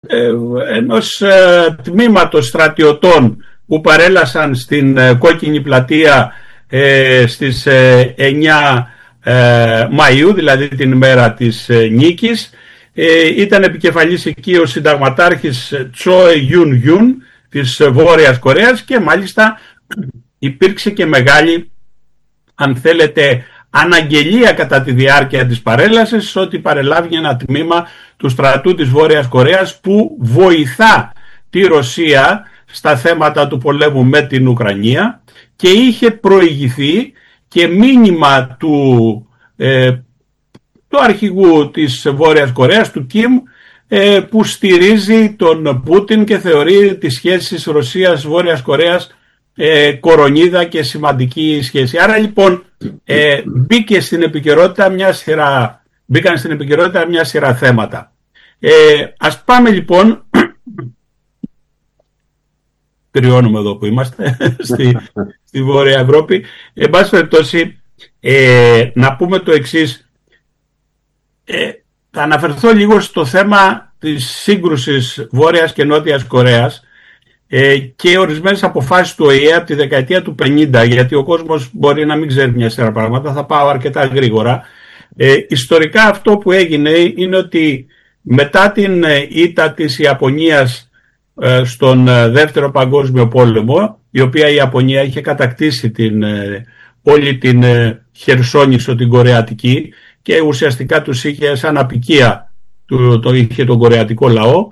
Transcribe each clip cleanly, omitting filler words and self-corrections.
ενός τμήματος στρατιωτών που παρέλασαν στην Κόκκινη Πλατεία στις 9 Μαΐου, δηλαδή την ημέρα της νίκης. Ήταν επικεφαλής εκεί ο συνταγματάρχης Τσόε Γιουν Γιουν της Βόρειας Κορέας και μάλιστα υπήρξε και μεγάλη, αν θέλετε, αναγγελία κατά τη διάρκεια της παρέλασης ότι παρελάβει ένα τμήμα του στρατού της Βόρειας Κορέας που βοηθά τη Ρωσία στα θέματα του πολέμου με την Ουκρανία και είχε προηγηθεί και μήνυμα του αρχηγού της Βόρειας Κορέας, του Κιμ, που στηρίζει τον Πούτιν και θεωρεί τις σχέσεις Ρωσίας-Βόρειας Κορέας κορονίδα και σημαντική σχέση. Άρα λοιπόν μπήκαν στην επικαιρότητα μια σειρά θέματα. Ας πάμε λοιπόν, κρυώνουμε εδώ που είμαστε, στη Βόρεια Ευρώπη. Εν πάση περιπτώσει, να πούμε το εξής. Θα αναφερθώ λίγο στο θέμα της σύγκρουσης Βόρειας και Νότιας Κορέας και ορισμένες αποφάσεις του ΟΗΕ από τη δεκαετία του 50, γιατί ο κόσμος μπορεί να μην ξέρει μια σειρά πράγματα, θα πάω αρκετά γρήγορα. Ιστορικά αυτό που έγινε είναι ότι μετά την ήττα της Ιαπωνίας στον Δεύτερο Παγκόσμιο Πόλεμο, η οποία η Ιαπωνία είχε κατακτήσει όλη την Χερσόνησο, την Κορεατική, και ουσιαστικά τους είχε σαν απικία είχε τον κορεατικό λαό.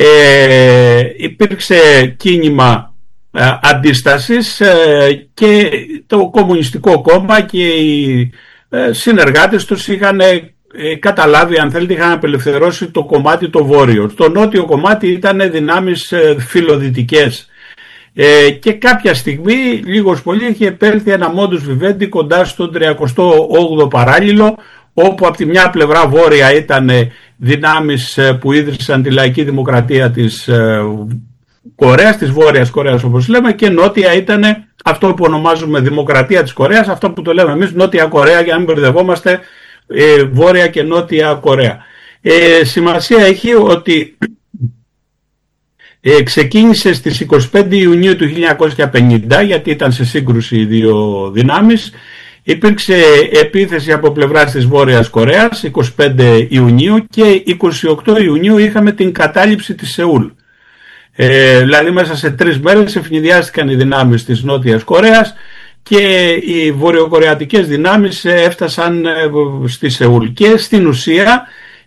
Υπήρξε κίνημα αντίστασης και το Κομμουνιστικό Κόμμα και οι συνεργάτες τους είχαν καταλάβει, αν θέλετε, είχαν απελευθερώσει το κομμάτι το βόρειο. Το νότιο κομμάτι ήταν δυνάμεις φιλοδυτικές και κάποια στιγμή, λίγος πολύ, είχε επέλθει ένα modus vivendi κοντά στον 38ο παράλληλο, όπου από τη μια πλευρά βόρεια ήταν δυνάμεις που ίδρυσαν τη λαϊκή δημοκρατία της Κορέας, της Βόρειας Κορέας όπως λέμε, και νότια ήταν αυτό που ονομάζουμε Δημοκρατία της Κορέας, αυτό που το λέμε εμείς Νότια Κορέα, για να μην μπερδευόμαστε, Βόρεια και Νότια Κορέα. Σημασία έχει ότι ξεκίνησε στις 25 Ιουνίου του 1950, γιατί ήταν σε σύγκρουση οι δύο δυνάμεις. Υπήρξε επίθεση από πλευράς της Βόρειας Κορέας 25 Ιουνίου και 28 Ιουνίου είχαμε την κατάληψη της Σεούλ. Δηλαδή μέσα σε 3 μέρες ευνηδιάστηκαν οι δυνάμεις της Νότιας Κορέας και οι βορειοκορεατικές δυνάμεις έφτασαν στη Σεούλ και στην ουσία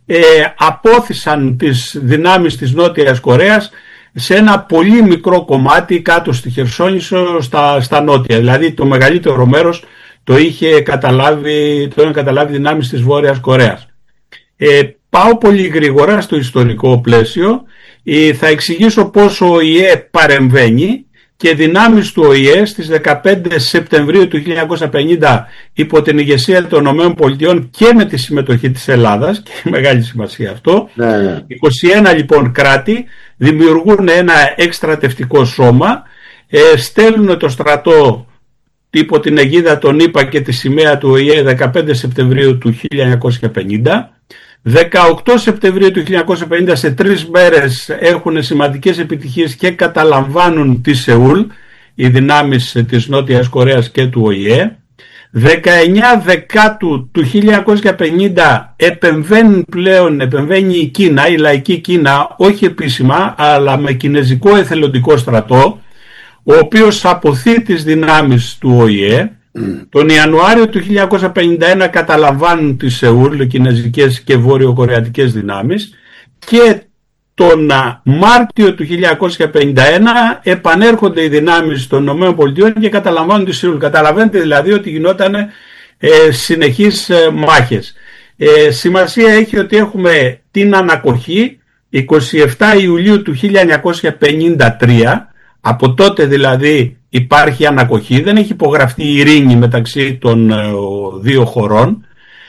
απόθυσαν τις δυνάμεις της Νότιας Κορέας σε ένα πολύ μικρό κομμάτι κάτω στη Χερσόνησο στα νότια. Δηλαδή το μεγαλύτερο μέρος το είχαν καταλάβει δυνάμεις της Βόρειας Κορέας. Πάω πολύ γρήγορα στο ιστορικό πλαίσιο. Θα εξηγήσω πώς ο ΟΗΕ παρεμβαίνει και δυνάμεις του ΟΗΕ στις 15 Σεπτεμβρίου του 1950 υπό την ηγεσία των ΗΠΑ και με τη συμμετοχή της Ελλάδας, και μεγάλη σημασία αυτό, 21 λοιπόν κράτη δημιουργούν ένα εκστρατευτικό σώμα, στέλνουν το στρατό υπό την αιγίδα των ΗΠΑ και τη σημαία του ΟΗΕ 15 Σεπτεμβρίου του 1950. 18 Σεπτεμβρίου του 1950, σε 3 μέρες, έχουν σημαντικές επιτυχίες και καταλαμβάνουν τη Σεούλ οι δυνάμεις της Νότιας Κορέας και του ΟΗΕ. 19 Δεκάτου του 1950 επεμβαίνει η Κίνα, η λαϊκή Κίνα, όχι επίσημα αλλά με κινεζικό εθελοντικό στρατό, ο οποίος αποθεί τις δυνάμεις του ΟΗΕ. Τον Ιανουάριο του 1951 καταλαμβάνουν τη Σεούλ κινεζικές και βόρειο-κορεατικές δυνάμεις και τον Μάρτιο του 1951 επανέρχονται οι δυνάμεις των ΗΠΑ και καταλαμβάνουν τη Σεούλ. Καταλαβαίνετε δηλαδή ότι γινόταν συνεχείς μάχες. Σημασία έχει ότι έχουμε την ανακοχή 27 Ιουλίου του 1953. Από τότε δηλαδή υπάρχει ανακοχή, δεν έχει υπογραφεί η ειρήνη μεταξύ των δύο χωρών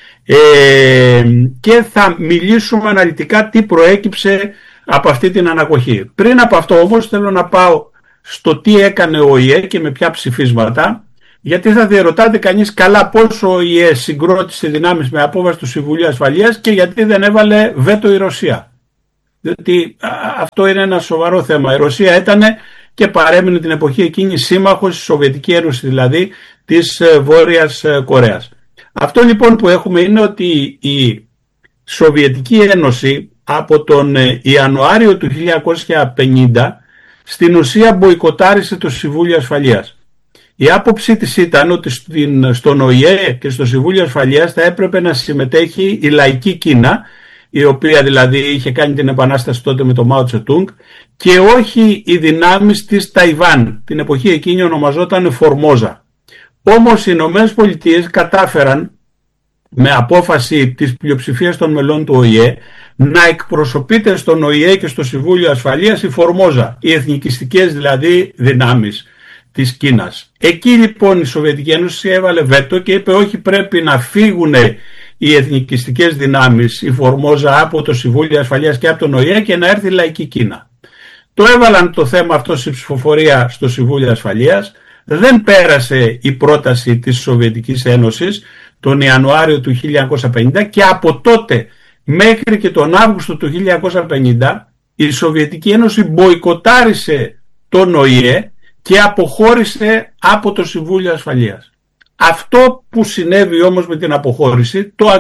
και θα μιλήσουμε αναλυτικά τι προέκυψε από αυτή την ανακοχή. Πριν από αυτό όμως θέλω να πάω στο τι έκανε ο ΟΗΕ και με ποια ψηφίσματα, γιατί θα διερωτάται κανείς καλά πώς ο ΟΗΕ συγκρότησε δυνάμεις με απόβαση του Συμβουλίου Ασφαλείας και γιατί δεν έβαλε βέτο η Ρωσία. διότι αυτό είναι ένα σοβαρό θέμα. Η Ρωσία ήταν και παρέμεινε την εποχή εκείνη σύμμαχος, η Σοβιετική Ένωση δηλαδή, της Βόρειας Κορέας. Αυτό λοιπόν που έχουμε είναι ότι η Σοβιετική Ένωση από τον Ιανουάριο του 1950 στην ουσία μποϊκοτάρισε το Συμβούλιο Ασφαλείας. Η άποψή της ήταν ότι στον ΟΗΕ και στο Συμβούλιο Ασφαλείας θα έπρεπε να συμμετέχει η λαϊκή Κίνα, η οποία δηλαδή είχε κάνει την επανάσταση τότε με τον Μάο Τσετούγκ, και όχι οι δυνάμεις της Ταϊβάν. Την εποχή εκείνη ονομαζόταν Φορμόζα. Όμως οι Ηνωμένες Πολιτείες κατάφεραν με απόφαση της πλειοψηφίας των μελών του ΟΗΕ να εκπροσωπείται στον ΟΗΕ και στο Συμβούλιο Ασφαλείας η Φορμόζα, οι εθνικιστικές δηλαδή δυνάμεις της Κίνας. Εκεί λοιπόν η Σοβιετική Ένωση έβαλε βέτο και είπε όχι, πρέπει να φύγουν οι εθνικιστικές δυνάμεις, η Φορμόζα, από το Συμβούλιο Ασφαλείας και από τον ΟΗΕ και να έρθει η λαϊκή Κίνα. Το έβαλαν το θέμα αυτό στη ψηφοφορία στο Συμβούλιο Ασφαλείας, δεν πέρασε η πρόταση της Σοβιετικής Ένωσης τον Ιανουάριο του 1950 και από τότε μέχρι και τον Αύγουστο του 1950 η Σοβιετική Ένωση μποϊκοτάρισε τον ΟΗΕ και αποχώρησε από το Συμβούλιο Ασφαλείας. Αυτό που συνέβη όμως με την αποχώρηση το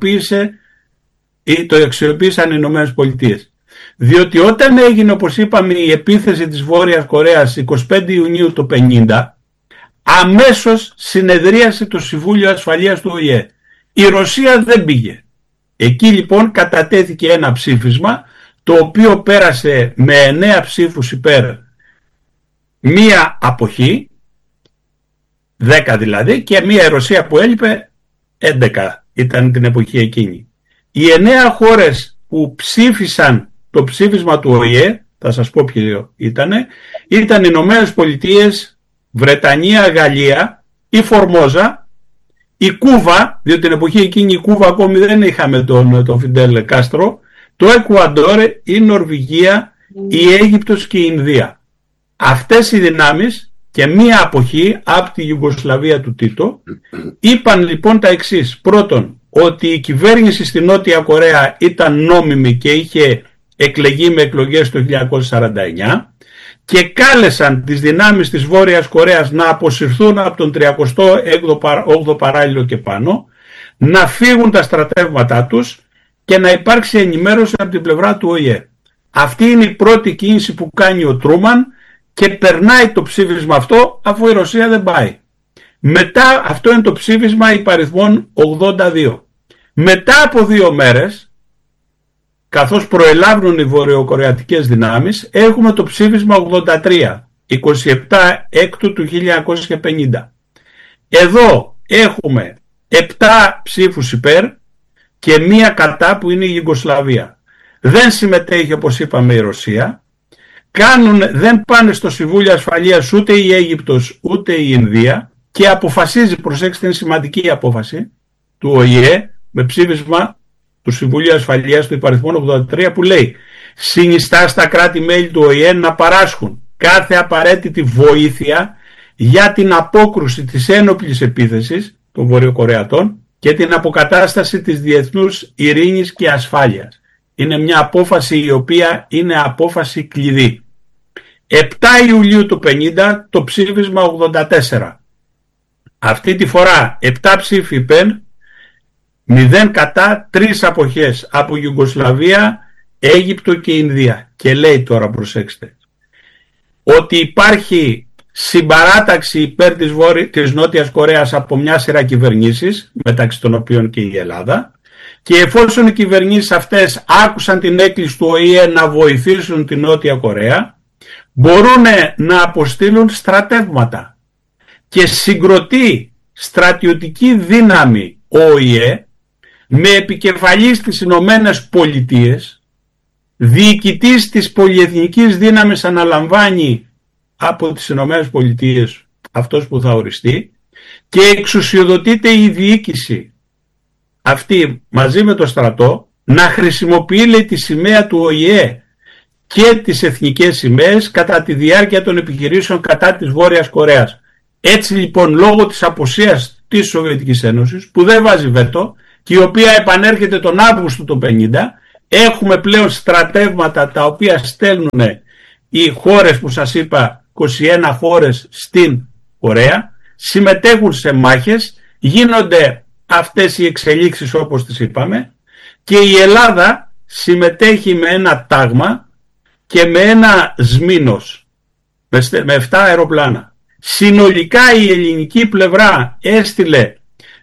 αξιοποίησαν οι Ηνωμένες Πολιτείες. Διότι όταν έγινε, όπως είπαμε, η επίθεση της Βόρειας Κορέας 25 Ιουνίου του 1950, αμέσως συνεδρίασε το Συμβούλιο Ασφαλείας του ΟΗΕ. Η Ρωσία δεν πήγε. Εκεί λοιπόν κατατέθηκε ένα ψήφισμα το οποίο πέρασε με 9 ψήφους υπέρ, μία αποχή, 10 δηλαδή, και μία η Ρωσία που έλειπε, 11 ήταν την εποχή εκείνη. Οι 9 χώρες που ψήφισαν το ψήφισμα του ΟΗΕ, θα σας πω ποιο ήταν οι Ηνωμένες Πολιτείες, Βρετανία, Γαλλία, η Φορμόζα, η Κούβα, διότι την εποχή εκείνη η Κούβα ακόμη δεν είχαμε τον Φιντέλ Κάστρο, το Εκουαντόρ, η Νορβηγία, η Αίγυπτος και η Ινδία. Αυτές οι δυνάμεις και μία αποχή από τη Ιουγκοσλαβία του Τίτο είπαν λοιπόν τα εξής. Πρώτον, ότι η κυβέρνηση στη Νότια Κορέα ήταν νόμιμη και είχε εκλεγεί με εκλογές το 1949 και κάλεσαν τις δυνάμεις της Βόρειας Κορέας να αποσυρθούν από τον 38ο παράλληλο και πάνω, να φύγουν τα στρατεύματά τους και να υπάρξει ενημέρωση από την πλευρά του ΟΗΕ. Αυτή είναι η πρώτη κίνηση που κάνει ο Τρούμαν και περνάει το ψήφισμα αυτό αφού η Ρωσία δεν πάει. Μετά, αυτό είναι το ψήφισμα υπαριθμών 82. Μετά από 2 μέρες, καθώς προελάβουν οι βορειοκορεατικές δυνάμεις, έχουμε το ψήφισμα 83, 27 έκτου του 1950. Εδώ έχουμε 7 ψήφους υπέρ και μία κατά που είναι η Ιουγκοσλαβία. Δεν συμμετέχει, όπως είπαμε, η Ρωσία. Δεν πάνε στο Συμβούλιο Ασφαλείας ούτε η Αίγυπτος ούτε η Ινδία και αποφασίζει, προσέξτε, είναι σημαντική η απόφαση του ΟΗΕ με ψήφισμα του Συμβουλίου Ασφαλείας του υπαριθμών 83 που λέει: συνιστά στα κράτη-μέλη του ΟΗΕ να παράσχουν κάθε απαραίτητη βοήθεια για την απόκρουση της ένοπλης επίθεσης των Βορειοκορεατών και την αποκατάσταση της διεθνούς ειρήνης και ασφάλειας. Είναι μια απόφαση η οποία είναι απόφαση κλειδί. 7 Ιουλίου του 50 το ψήφισμα 84. Αυτή τη φορά 7 ψήφοι υπέρ, 0 κατά, 3 αποχές από Ιουγκοσλαβία, Αίγυπτο και Ινδία. Και λέει τώρα, προσέξτε, ότι υπάρχει συμπαράταξη υπέρ της Νότιας Κορέας από μια σειρά κυβερνήσεις, μεταξύ των οποίων και η Ελλάδα, και εφόσον οι κυβερνήσεις αυτές άκουσαν την έκκληση του ΟΗΕ να βοηθήσουν την Νότια Κορέα, μπορούν να αποστείλουν στρατεύματα. Και συγκροτεί στρατιωτική δύναμη ο ΟΗΕ με επικεφαλής τις Ηνωμένες Πολιτείες, διοικητής της πολυεθνικής δύναμης αναλαμβάνει από τις Ηνωμένες Πολιτείες αυτός που θα οριστεί και εξουσιοδοτείται η διοίκηση αυτή μαζί με το στρατό να χρησιμοποιεί, λέει, τη σημαία του ΟΗΕ και τις εθνικές σημαίες κατά τη διάρκεια των επιχειρήσεων κατά της Βόρειας Κορέας. Έτσι λοιπόν, λόγω της απουσίας της Σοβιετικής Ένωσης που δεν βάζει βέτο και η οποία επανέρχεται τον Αύγουστο του 50, Έχουμε πλέον στρατεύματα τα οποία στέλνουν οι χώρες που σας είπα, 21 χώρες στην Κορέα, συμμετέχουν σε μάχες, γίνονται αυτές οι εξελίξεις όπως τις είπαμε, και η Ελλάδα συμμετέχει με ένα τάγμα και με ένα σμήνος, με 7 αεροπλάνα. Συνολικά η ελληνική πλευρά έστειλε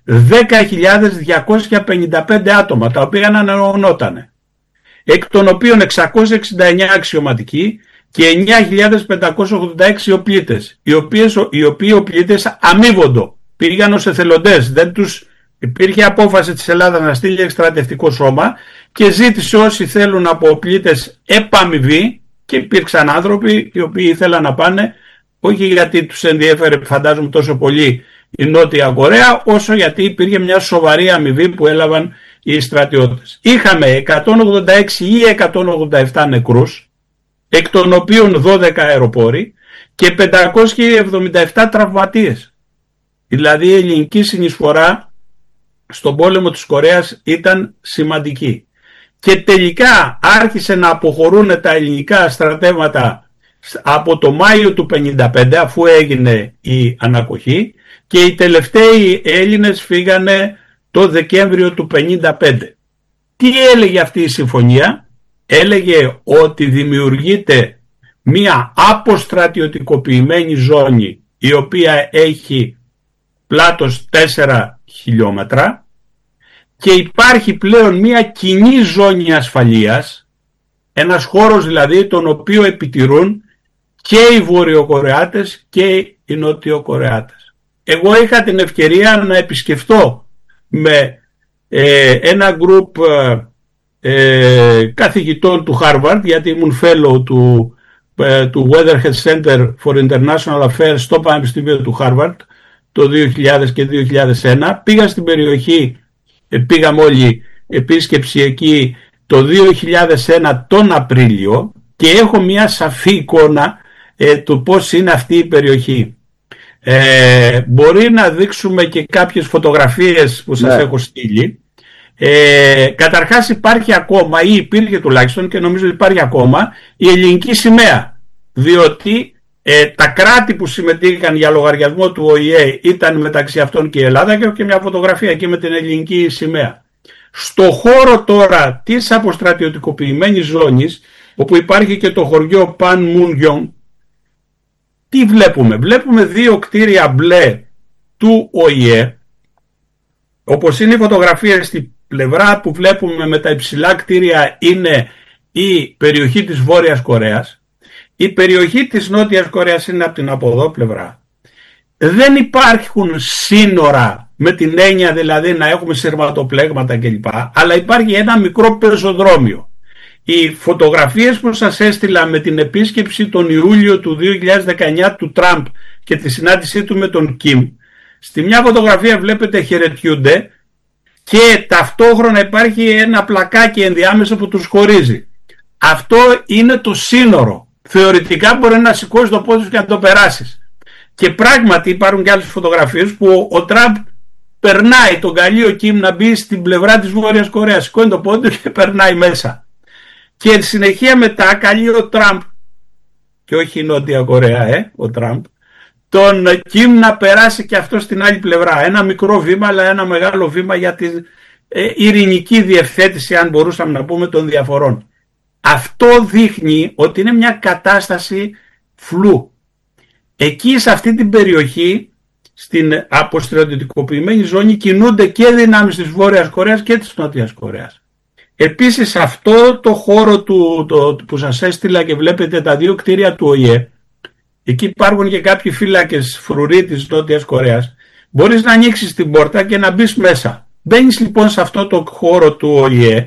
10.255 άτομα, τα οποία ανανεωνότανε, εκ των οποίων 669 αξιωματικοί και 9.586 οπλίτες, οι οποίοι οπλίτες αμείβοντο, πήγαν ως εθελοντές, δεν τους υπήρχε απόφαση της Ελλάδας να στείλει εκστρατευτικό σώμα και ζήτησε όσοι θέλουν από οπλίτες επαμοιβή, και υπήρξαν άνθρωποι οι οποίοι ήθελαν να πάνε, όχι γιατί τους ενδιέφερε φαντάζομαι τόσο πολύ η Νότια Κορέα, όσο γιατί υπήρχε μια σοβαρή αμοιβή που έλαβαν οι στρατιώτες. Είχαμε 186 ή 187 νεκρούς, εκ των οποίων 12 αεροπόροι και 577 τραυματίες. Δηλαδή η ελληνική συνεισφορά στον πόλεμο της Κορέας ήταν σημαντική. Και τελικά άρχισε να αποχωρούν τα ελληνικά στρατεύματα από το Μάιο του 1955, αφού έγινε η ανακοχή, και οι τελευταίοι Έλληνες φύγανε το Δεκέμβριο του 1955. Τι έλεγε αυτή η συμφωνία? Έλεγε ότι δημιουργείται μία αποστρατιωτικοποιημένη ζώνη, η οποία έχει πλάτος 4 χιλιόμετρα, και υπάρχει πλέον μία κοινή ζώνη ασφαλείας, ένας χώρος δηλαδή τον οποίο επιτηρούν και οι Βορειοκορεάτες και οι Νοτιοκορεάτες. Εγώ είχα την ευκαιρία να επισκεφτώ με ένα γκρουπ καθηγητών του Harvard, γιατί ήμουν fellow του Weatherhead Center for International Affairs στο Πανεπιστήμιο του Harvard το 2000 και 2001. Πήγα στην περιοχή, πήγαμε όλοι επίσκεψη εκεί το 2001 τον Απρίλιο, και έχω μια σαφή εικόνα του πώς είναι αυτή η περιοχή. Μπορεί να δείξουμε και κάποιες φωτογραφίες που σας έχω στείλει. Καταρχάς υπάρχει ακόμα, ή υπήρχε τουλάχιστον, και νομίζω υπάρχει ακόμα, η ελληνική σημαία, διότι τα κράτη που συμμετείχαν για λογαριασμό του ΟΗΕ ήταν μεταξύ αυτών και η Ελλάδα, και έχω και μια φωτογραφία εκεί με την ελληνική σημαία. Στο χώρο τώρα της αποστρατιωτικοποιημένης ζώνης, όπου υπάρχει και το χωριό Πανμουνγιόν, τι βλέπουμε? Βλέπουμε 2 κτίρια μπλε του ΟΗΕ, όπως είναι οι φωτογραφίες στην πλευρά που βλέπουμε με τα υψηλά κτίρια, είναι η περιοχή της Βόρειας Κορέας. Η περιοχή της Νότιας Κορέας είναι από την από εδώ πλευρά. Δεν υπάρχουν σύνορα με την έννοια δηλαδή να έχουμε σειρματοπλέγματα κλπ, αλλά υπάρχει ένα μικρό πεζοδρόμιο. Οι φωτογραφίες που σας έστειλα με την επίσκεψη τον Ιούλιο του 2019 του Τραμπ και τη συνάντησή του με τον Κιμ, στη μια φωτογραφία βλέπετε χαιρετιούνται και ταυτόχρονα υπάρχει ένα πλακάκι ενδιάμεσα που τους χωρίζει. Αυτό είναι το σύνορο. Θεωρητικά μπορεί να σηκώσει το πόδι σου και να το περάσεις. Και πράγματι υπάρχουν και άλλες φωτογραφίες που ο Τραμπ περνάει τον καλείο Κιμ να μπει στην πλευρά της Βόρειας Κορέας. Σηκώνει το πόδι του και περνάει μέσα. Και συνεχεία μετά καλεί ο Τραμπ, και όχι η Νότια Κορέα, ο Τραμπ, τον Κιμ να περάσει και αυτό στην άλλη πλευρά. Ένα μικρό βήμα, αλλά ένα μεγάλο βήμα για την ειρηνική διευθέτηση, αν μπορούσαμε να πούμε, των διαφορών. Αυτό δείχνει ότι είναι μια κατάσταση φλού. Εκεί σε αυτή την περιοχή, στην αποστρατιωτικοποιημένη ζώνη, κινούνται και δυνάμεις της Βόρειας Κορέας και της Νότιας Κορέας. Επίσης αυτό το χώρο που σας έστειλα και βλέπετε τα 2 κτίρια του ΟΗΕ, εκεί υπάρχουν και κάποιοι φύλακες φρουροί της Νότιας Κορέας. Μπορείς να ανοίξεις την πόρτα και να μπεις μέσα. Μπαίνεις λοιπόν σε αυτό το χώρο του ΟΗΕ,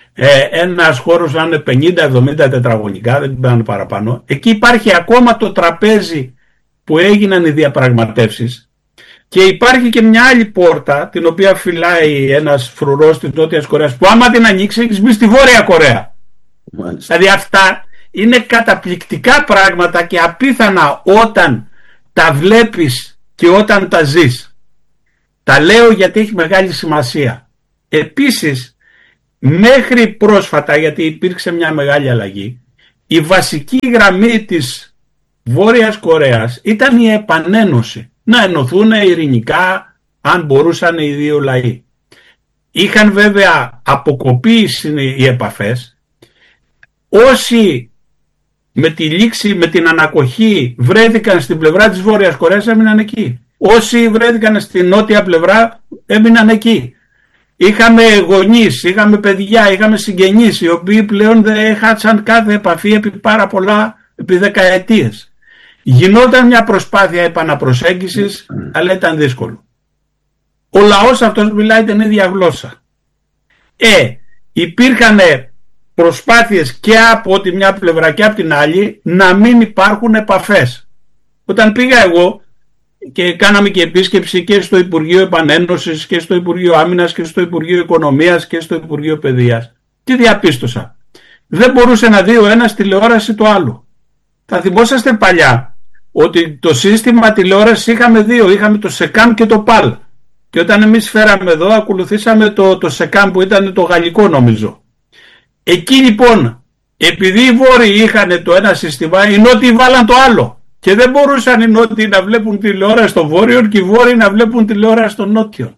ένας χώρος να είναι 50-70 τετραγωνικά, δεν πάνε παραπάνω. Εκεί υπάρχει ακόμα το τραπέζι που έγιναν οι διαπραγματεύσεις, και υπάρχει και μια άλλη πόρτα την οποία φυλάει ένας φρουρός της Νότιας Κορέας, που άμα την ανοίξει έχεις μπει στη Βόρεια Κορέα. Μάλιστα. Δηλαδή αυτά είναι καταπληκτικά πράγματα και απίθανα όταν τα βλέπεις και όταν τα ζεις. Τα λέω γιατί έχει μεγάλη σημασία. Επίσης μέχρι πρόσφατα, γιατί υπήρξε μια μεγάλη αλλαγή, η βασική γραμμή της Βόρειας Κορέας ήταν η επανένωση. Να ενωθούν ειρηνικά, αν μπορούσαν οι δύο λαοί. Είχαν βέβαια αποκοπεί οι επαφές. Όσοι με τη λήξη, με την ανακοχή βρέθηκαν στην πλευρά της Βόρειας Κορέας έμειναν εκεί. Όσοι βρέθηκαν στην νότια πλευρά έμειναν εκεί. Είχαμε γονείς, είχαμε παιδιά, είχαμε συγγενείς οι οποίοι πλέον δεν έχασαν κάθε επαφή επί δεκαετίες. Γινόταν μια προσπάθεια επαναπροσέγγισης, αλλά ήταν δύσκολο. Ο λαός αυτός μιλάει την ίδια γλώσσα. Υπήρχαν προσπάθειες και από τη μια πλευρά και από την άλλη να μην υπάρχουν επαφές. Όταν πήγα εγώ και κάναμε και επίσκεψη και στο Υπουργείο Επανένωσης και στο Υπουργείο Άμυνας και στο Υπουργείο Οικονομίας και στο Υπουργείο Παιδείας, τι διαπίστωσα? Δεν μπορούσε να δει ο ένας τηλεόραση το άλλο. Θα θυμόσαστε παλιά ότι το σύστημα τηλεόρασης είχαμε δύο, είχαμε το ΣΕΚΑΜ και το ΠΑΛ. Και όταν εμείς φέραμε εδώ ακολουθήσαμε το ΣΕΚΑΜ που ήταν το γαλλικό νομίζω. Εκεί λοιπόν, επειδή οι Βόρειοι είχαν το ένα σύστημα, οι Νότιοι βάλαν το άλλο. Και δεν μπορούσαν οι Νότιοι να βλέπουν τηλεόραση των Βόρειων και οι Βόρειοι να βλέπουν τηλεόραση των Νότιων.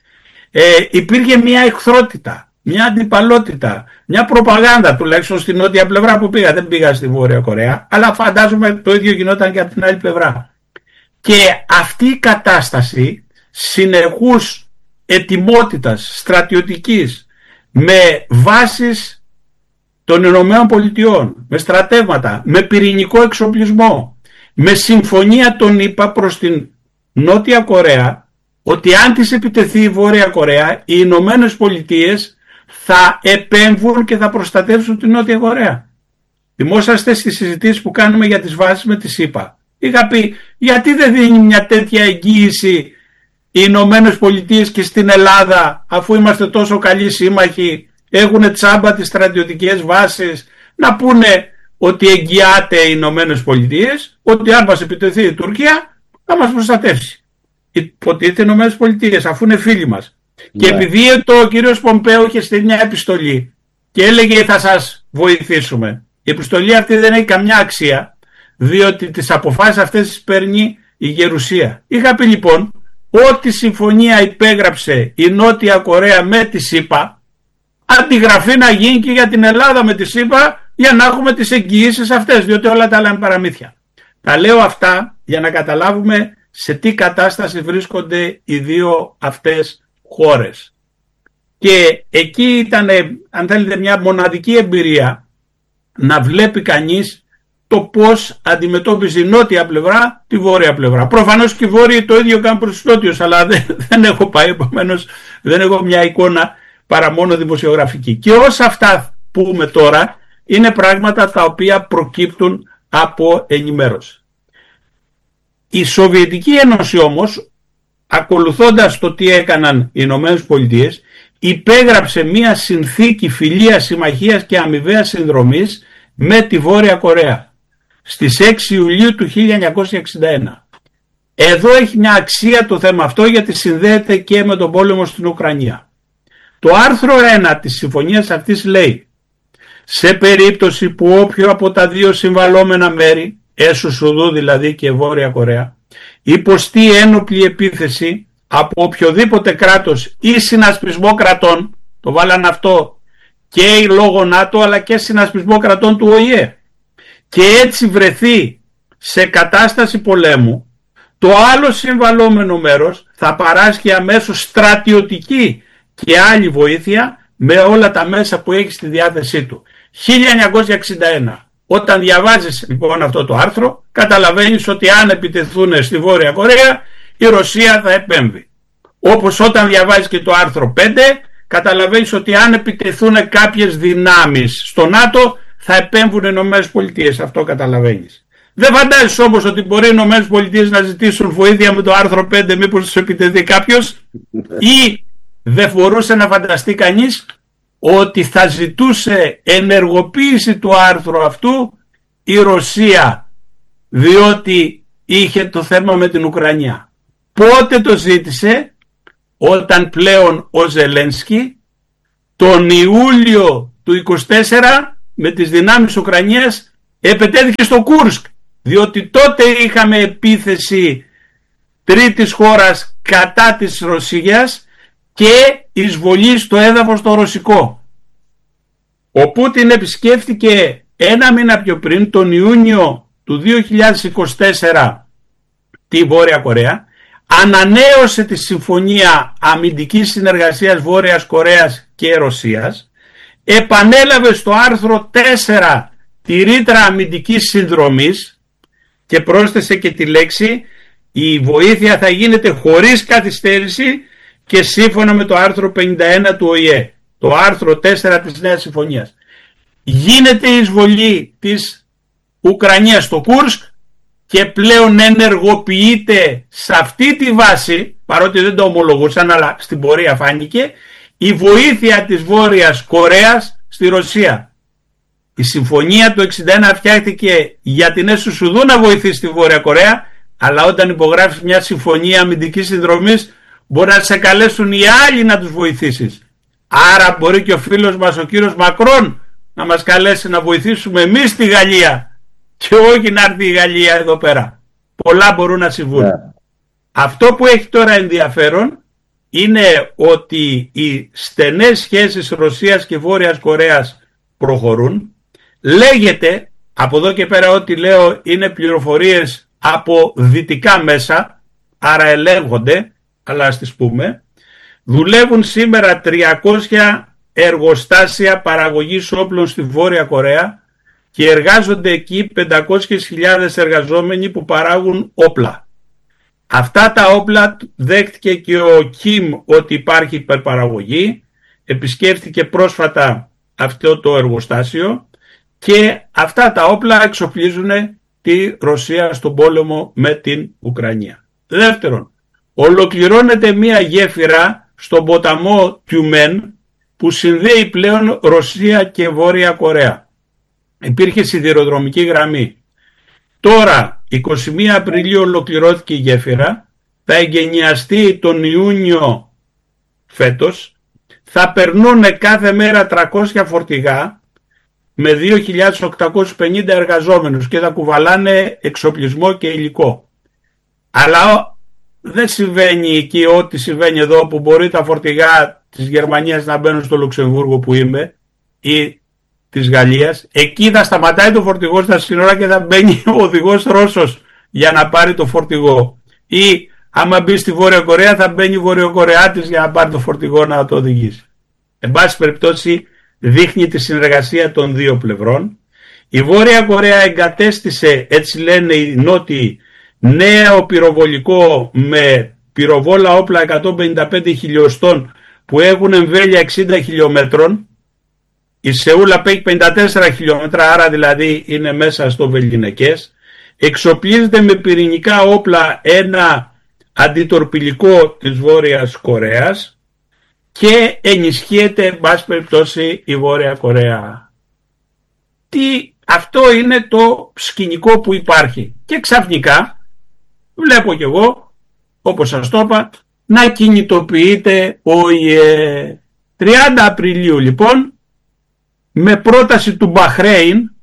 Υπήρχε μια εχθρότητα, μια αντιπαλότητα, μια προπαγάνδα, τουλάχιστον στην νότια πλευρά που πήγα. Δεν πήγα στη Βόρεια Κορέα, αλλά φαντάζομαι το ίδιο γινόταν και από την άλλη πλευρά. Και αυτή η κατάσταση συνεχούς ετοιμότητας στρατιωτικής με βάσεις των Ηνωμένων Πολιτειών, με στρατεύματα, με πυρηνικό εξοπλισμό, με συμφωνία των ΗΠΑ προς την Νότια Κορέα, ότι αν της επιτεθεί η Βόρεια Κορέα, οι Ηνωμένες Πολιτείες θα επέμβουν και θα προστατεύσουν την Νότια Κορέα. Θυμόσαστε στις συζητήσεις που κάνουμε για τις βάσεις με τις ΗΠΑ. Είχα πει, γιατί δεν δίνει μια τέτοια εγγύηση οι Ηνωμένες Πολιτείες και στην Ελλάδα, αφού είμαστε τόσο καλοί σύμμαχοι, έχουν τσάμπα τις στρατιωτικές βάσεις, να πούνε ότι εγγυάται οι Ηνωμένες Πολιτείες, ότι αν μας επιτεθεί η Τουρκία θα μας προστατεύσει. Υποτίθεται οι Ηνωμένες Πολιτείες, αφού είναι φίλοι μας. Ναι. Και επειδή ο κύριος Πομπέο είχε στείλει μια επιστολή και έλεγε θα σας βοηθήσουμε, η επιστολή αυτή δεν έχει καμιά αξία, διότι τις αποφάσεις αυτές τις παίρνει η Γερουσία. Είχα πει λοιπόν, ό,τι συμφωνία υπέγραψε η Νότια Κορέα με τη ΣΥΠΑ, αντιγραφή να γίνει και για την Ελλάδα με τη ΣΥΠΑ, για να έχουμε τις εγγυήσεις αυτές, διότι όλα τα άλλα είναι παραμύθια. Τα λέω αυτά για να καταλάβουμε σε τι κατάσταση βρίσκονται οι δύο αυτές χώρες. Και εκεί ήταν, αν θέλετε, μια μοναδική εμπειρία να βλέπει κανείς το πώς αντιμετώπιζε η νότια πλευρά τη βόρεια πλευρά. Προφανώς και οι βόρειοι το ίδιο κάνουν προς τους νότιους, αλλά δεν έχω πάει, επομένως δεν έχω μια εικόνα παρά μόνο δημοσιογραφική. Και όσα αυτά πούμε τώρα είναι πράγματα τα οποία προκύπτουν από ενημέρωση. Η Σοβιετική Ένωση όμως, ακολουθώντας το τι έκαναν οι Ηνωμένες Πολιτείες, υπέγραψε μια συνθήκη φιλίας, συμμαχίας και αμοιβαίας συνδρομής με τη Βόρεια Κορέα στις 6 Ιουλίου του 1961. Εδώ έχει μια αξία το θέμα αυτό, γιατί συνδέεται και με τον πόλεμο στην Ουκρανία. Το άρθρο 1 της συμφωνίας αυτής λέει, σε περίπτωση που όποιο από τα δύο συμβαλόμενα μέρη, έσω δηλαδή και Βόρεια Κορέα, υποστεί ένοπλη επίθεση από οποιοδήποτε κράτος ή συνασπισμό κρατών, το βάλαν αυτό και λόγω ΝΑΤΟ αλλά και συνασπισμό κρατών του ΟΗΕ, και έτσι βρεθεί σε κατάσταση πολέμου, το άλλο συμβαλόμενο μέρος θα παράσχει αμέσως στρατιωτική και άλλη βοήθεια με όλα τα μέσα που έχει στη διάθεσή του. 1961. Όταν διαβάζεις λοιπόν αυτό το άρθρο, καταλαβαίνεις ότι αν επιτεθούν στη Βόρεια Κορέα, η Ρωσία θα επέμβει. Όπως όταν διαβάζεις και το άρθρο 5, καταλαβαίνεις ότι αν επιτεθούν κάποιες δυνάμεις στο ΝΑΤΟ, θα επέμβουν οι Ηνωμένες Πολιτείες. Αυτό καταλαβαίνεις. Δεν φαντάζεσαι όμως ότι μπορεί οι Ηνωμένες Πολιτείες να ζητήσουν βοήθεια με το άρθρο 5 μήπως τους επιτεθεί κάποιος, ή δεν μπορούσε να φανταστεί κανείς ότι θα ζητούσε ενεργοποίηση του άρθρου αυτού η Ρωσία, διότι είχε το θέμα με την Ουκρανία. Πότε το ζήτησε? Όταν πλέον ο Ζελένσκι τον Ιούλιο του 24 με τις δυνάμεις Ουκρανίας επετέθηκε στο Κούρσκ, διότι τότε είχαμε επίθεση τρίτης χώρας κατά της Ρωσίας και εισβολή στο έδαφος το ρωσικό. Ο Πούτιν επισκέφθηκε ένα μήνα πιο πριν, τον Ιούνιο του 2024, τη Βόρεια Κορέα, ανανέωσε τη συμφωνία αμυντικής συνεργασίας Βόρειας Κορέας και Ρωσίας, επανέλαβε στο άρθρο 4 τη ρήτρα αμυντικής συνδρομής και πρόσθεσε και τη λέξη «Η βοήθεια θα γίνεται χωρίς καθυστέρηση και σύμφωνα με το άρθρο 51 του ΟΗΕ», το άρθρο 4 της νέας συμφωνίας. Γίνεται η εισβολή της Ουκρανίας στο Κούρσκ και πλέον ενεργοποιείται σε αυτή τη βάση, παρότι δεν το ομολογούσαν αλλά στην πορεία φάνηκε, η βοήθεια της Βόρειας Κορέας στη Ρωσία. Η συμφωνία του 1961 φτιάχτηκε για την ΕΣΟΥ να βοηθήσει τη Βόρεια Κορέα, αλλά όταν υπογράφεις μια συμφωνία αμυντικής συνδρομής μπορεί να σε καλέσουν οι άλλοι να τους βοηθήσεις. Άρα μπορεί και ο φίλος μας ο κύριος Μακρόν να μας καλέσει να βοηθήσουμε εμείς τη Γαλλία και όχι να έρθει η Γαλλία εδώ πέρα. Πολλά μπορούν να συμβούν. Αυτό που έχει τώρα ενδιαφέρον είναι ότι οι στενές σχέσεις Ρωσίας και Βόρειας Κορέας προχωρούν. Λέγεται, από εδώ και πέρα ό,τι λέω είναι πληροφορίες από δυτικά μέσα, άρα ελέγχονται, αλλά ας τις πούμε, δουλεύουν σήμερα 300 εργοστάσια παραγωγής όπλων στη Βόρεια Κορέα και εργάζονται εκεί 500.000 εργαζόμενοι που παράγουν όπλα. Αυτά τα όπλα δέχτηκε και ο Κιμ ότι υπάρχει υπερπαραγωγή, επισκέφθηκε πρόσφατα αυτό το εργοστάσιο και αυτά τα όπλα εξοπλίζουν τη Ρωσία στον πόλεμο με την Ουκρανία. Δεύτερον, ολοκληρώνεται μία γέφυρα στον ποταμό Τιουμέν που συνδέει πλέον Ρωσία και Βόρεια Κορέα. Υπήρχε σιδηροδρομική γραμμή. Τώρα, 21 Απριλίου ολοκληρώθηκε η γέφυρα, θα εγκαινιαστεί τον Ιούνιο φέτος, θα περνούν κάθε μέρα 300 φορτηγά με 2.850 εργαζόμενους και θα κουβαλάνε εξοπλισμό και υλικό. Αλλά δεν συμβαίνει εκεί ό,τι συμβαίνει εδώ, που μπορεί τα φορτηγά της Γερμανίας να μπαίνουν στο Λουξεμβούργο που είμαι ή της Γαλλίας. Εκεί θα σταματάει το φορτηγό στα σύνορα και θα μπαίνει ο οδηγός Ρώσος για να πάρει το φορτηγό. Ή άμα μπει στη Βόρεια Κορέα θα μπαίνει Βορειοκορεάτης για να πάρει το φορτηγό να το οδηγήσει. Εν πάση περιπτώσει δείχνει τη συνεργασία των δύο πλευρών. Η Βόρεια Κορέα εγκατέστησε, έτσι λένε οι νότιοι, νέο πυροβολικό με πυροβόλα όπλα 155 χιλιοστών που έχουν εμβέλεια 60 χιλιόμετρων. Η Σεούλα απέχει 54 χιλιόμετρα, άρα δηλαδή είναι μέσα στο βελγινεκές. Εξοπλίζεται με πυρηνικά όπλα ένα αντιτορπιλικό της Βόρειας Κορέας και ενισχύεται, εν πάση περιπτώσει, η Βόρεια Κορέα. Αυτό είναι το σκηνικό που υπάρχει. Και ξαφνικά βλέπω κι εγώ, όπως σας το είπα, να κινητοποιείται ο ΙΕ. 30 Απριλίου λοιπόν, με πρόταση του Μπαχρέιν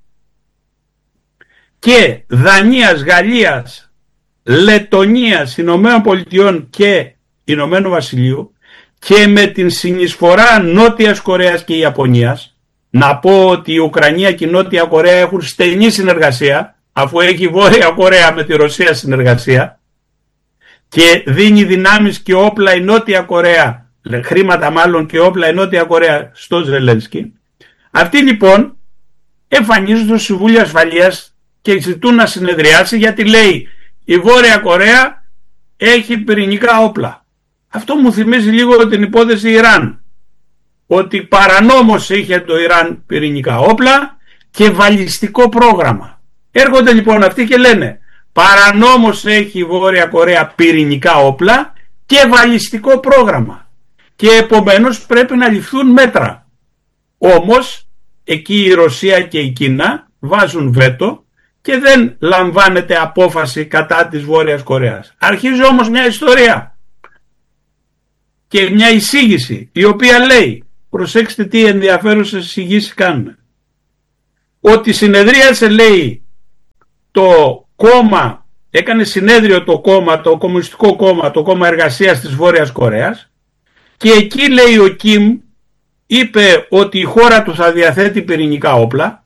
και Δανίας, Γαλλίας, Λετονίας, Ηνωμένων Πολιτειών και Ηνωμένου Βασιλείου και με την συνεισφορά Νότιας Κορέας και Ιαπωνίας. Να πω ότι η Ουκρανία και η Νότια Κορέα έχουν στενή συνεργασία, αφού έχει η Βόρεια Κορέα με τη Ρωσία συνεργασία και δίνει δυνάμεις και όπλα η Νότια Κορέα, χρήματα μάλλον και όπλα η Νότια Κορέα στο Ζελένσκι. Αυτοί λοιπόν εμφανίζονται στο Συμβούλιο Ασφαλείας και ζητούν να συνεδριάσει, γιατί λέει η Βόρεια Κορέα έχει πυρηνικά όπλα. Αυτό μου θυμίζει λίγο την υπόθεση Ιράν, ότι παρανόμως είχε το Ιράν πυρηνικά όπλα και βαλιστικό πρόγραμμα. Έρχονται λοιπόν αυτοί και λένε παρανόμως έχει η Βόρεια Κορέα πυρηνικά όπλα και βαλιστικό πρόγραμμα και επομένως πρέπει να ληφθούν μέτρα. Όμως εκεί η Ρωσία και η Κίνα βάζουν βέτο και δεν λαμβάνεται απόφαση κατά της Βόρειας Κορέας. Αρχίζει όμως μια ιστορία και μια εισήγηση η οποία λέει προσέξτε τι ενδιαφέρουσες εισηγήσεις κάνουν. Ότι συνεδρίασε, λέει, το κόμμα, έκανε συνέδριο το κόμμα, το Κομμουνιστικό Κόμμα, το Κόμμα Εργασίας της Βόρειας Κορέας, και εκεί, λέει, ο Κιμ είπε ότι η χώρα του θα διαθέτει πυρηνικά όπλα.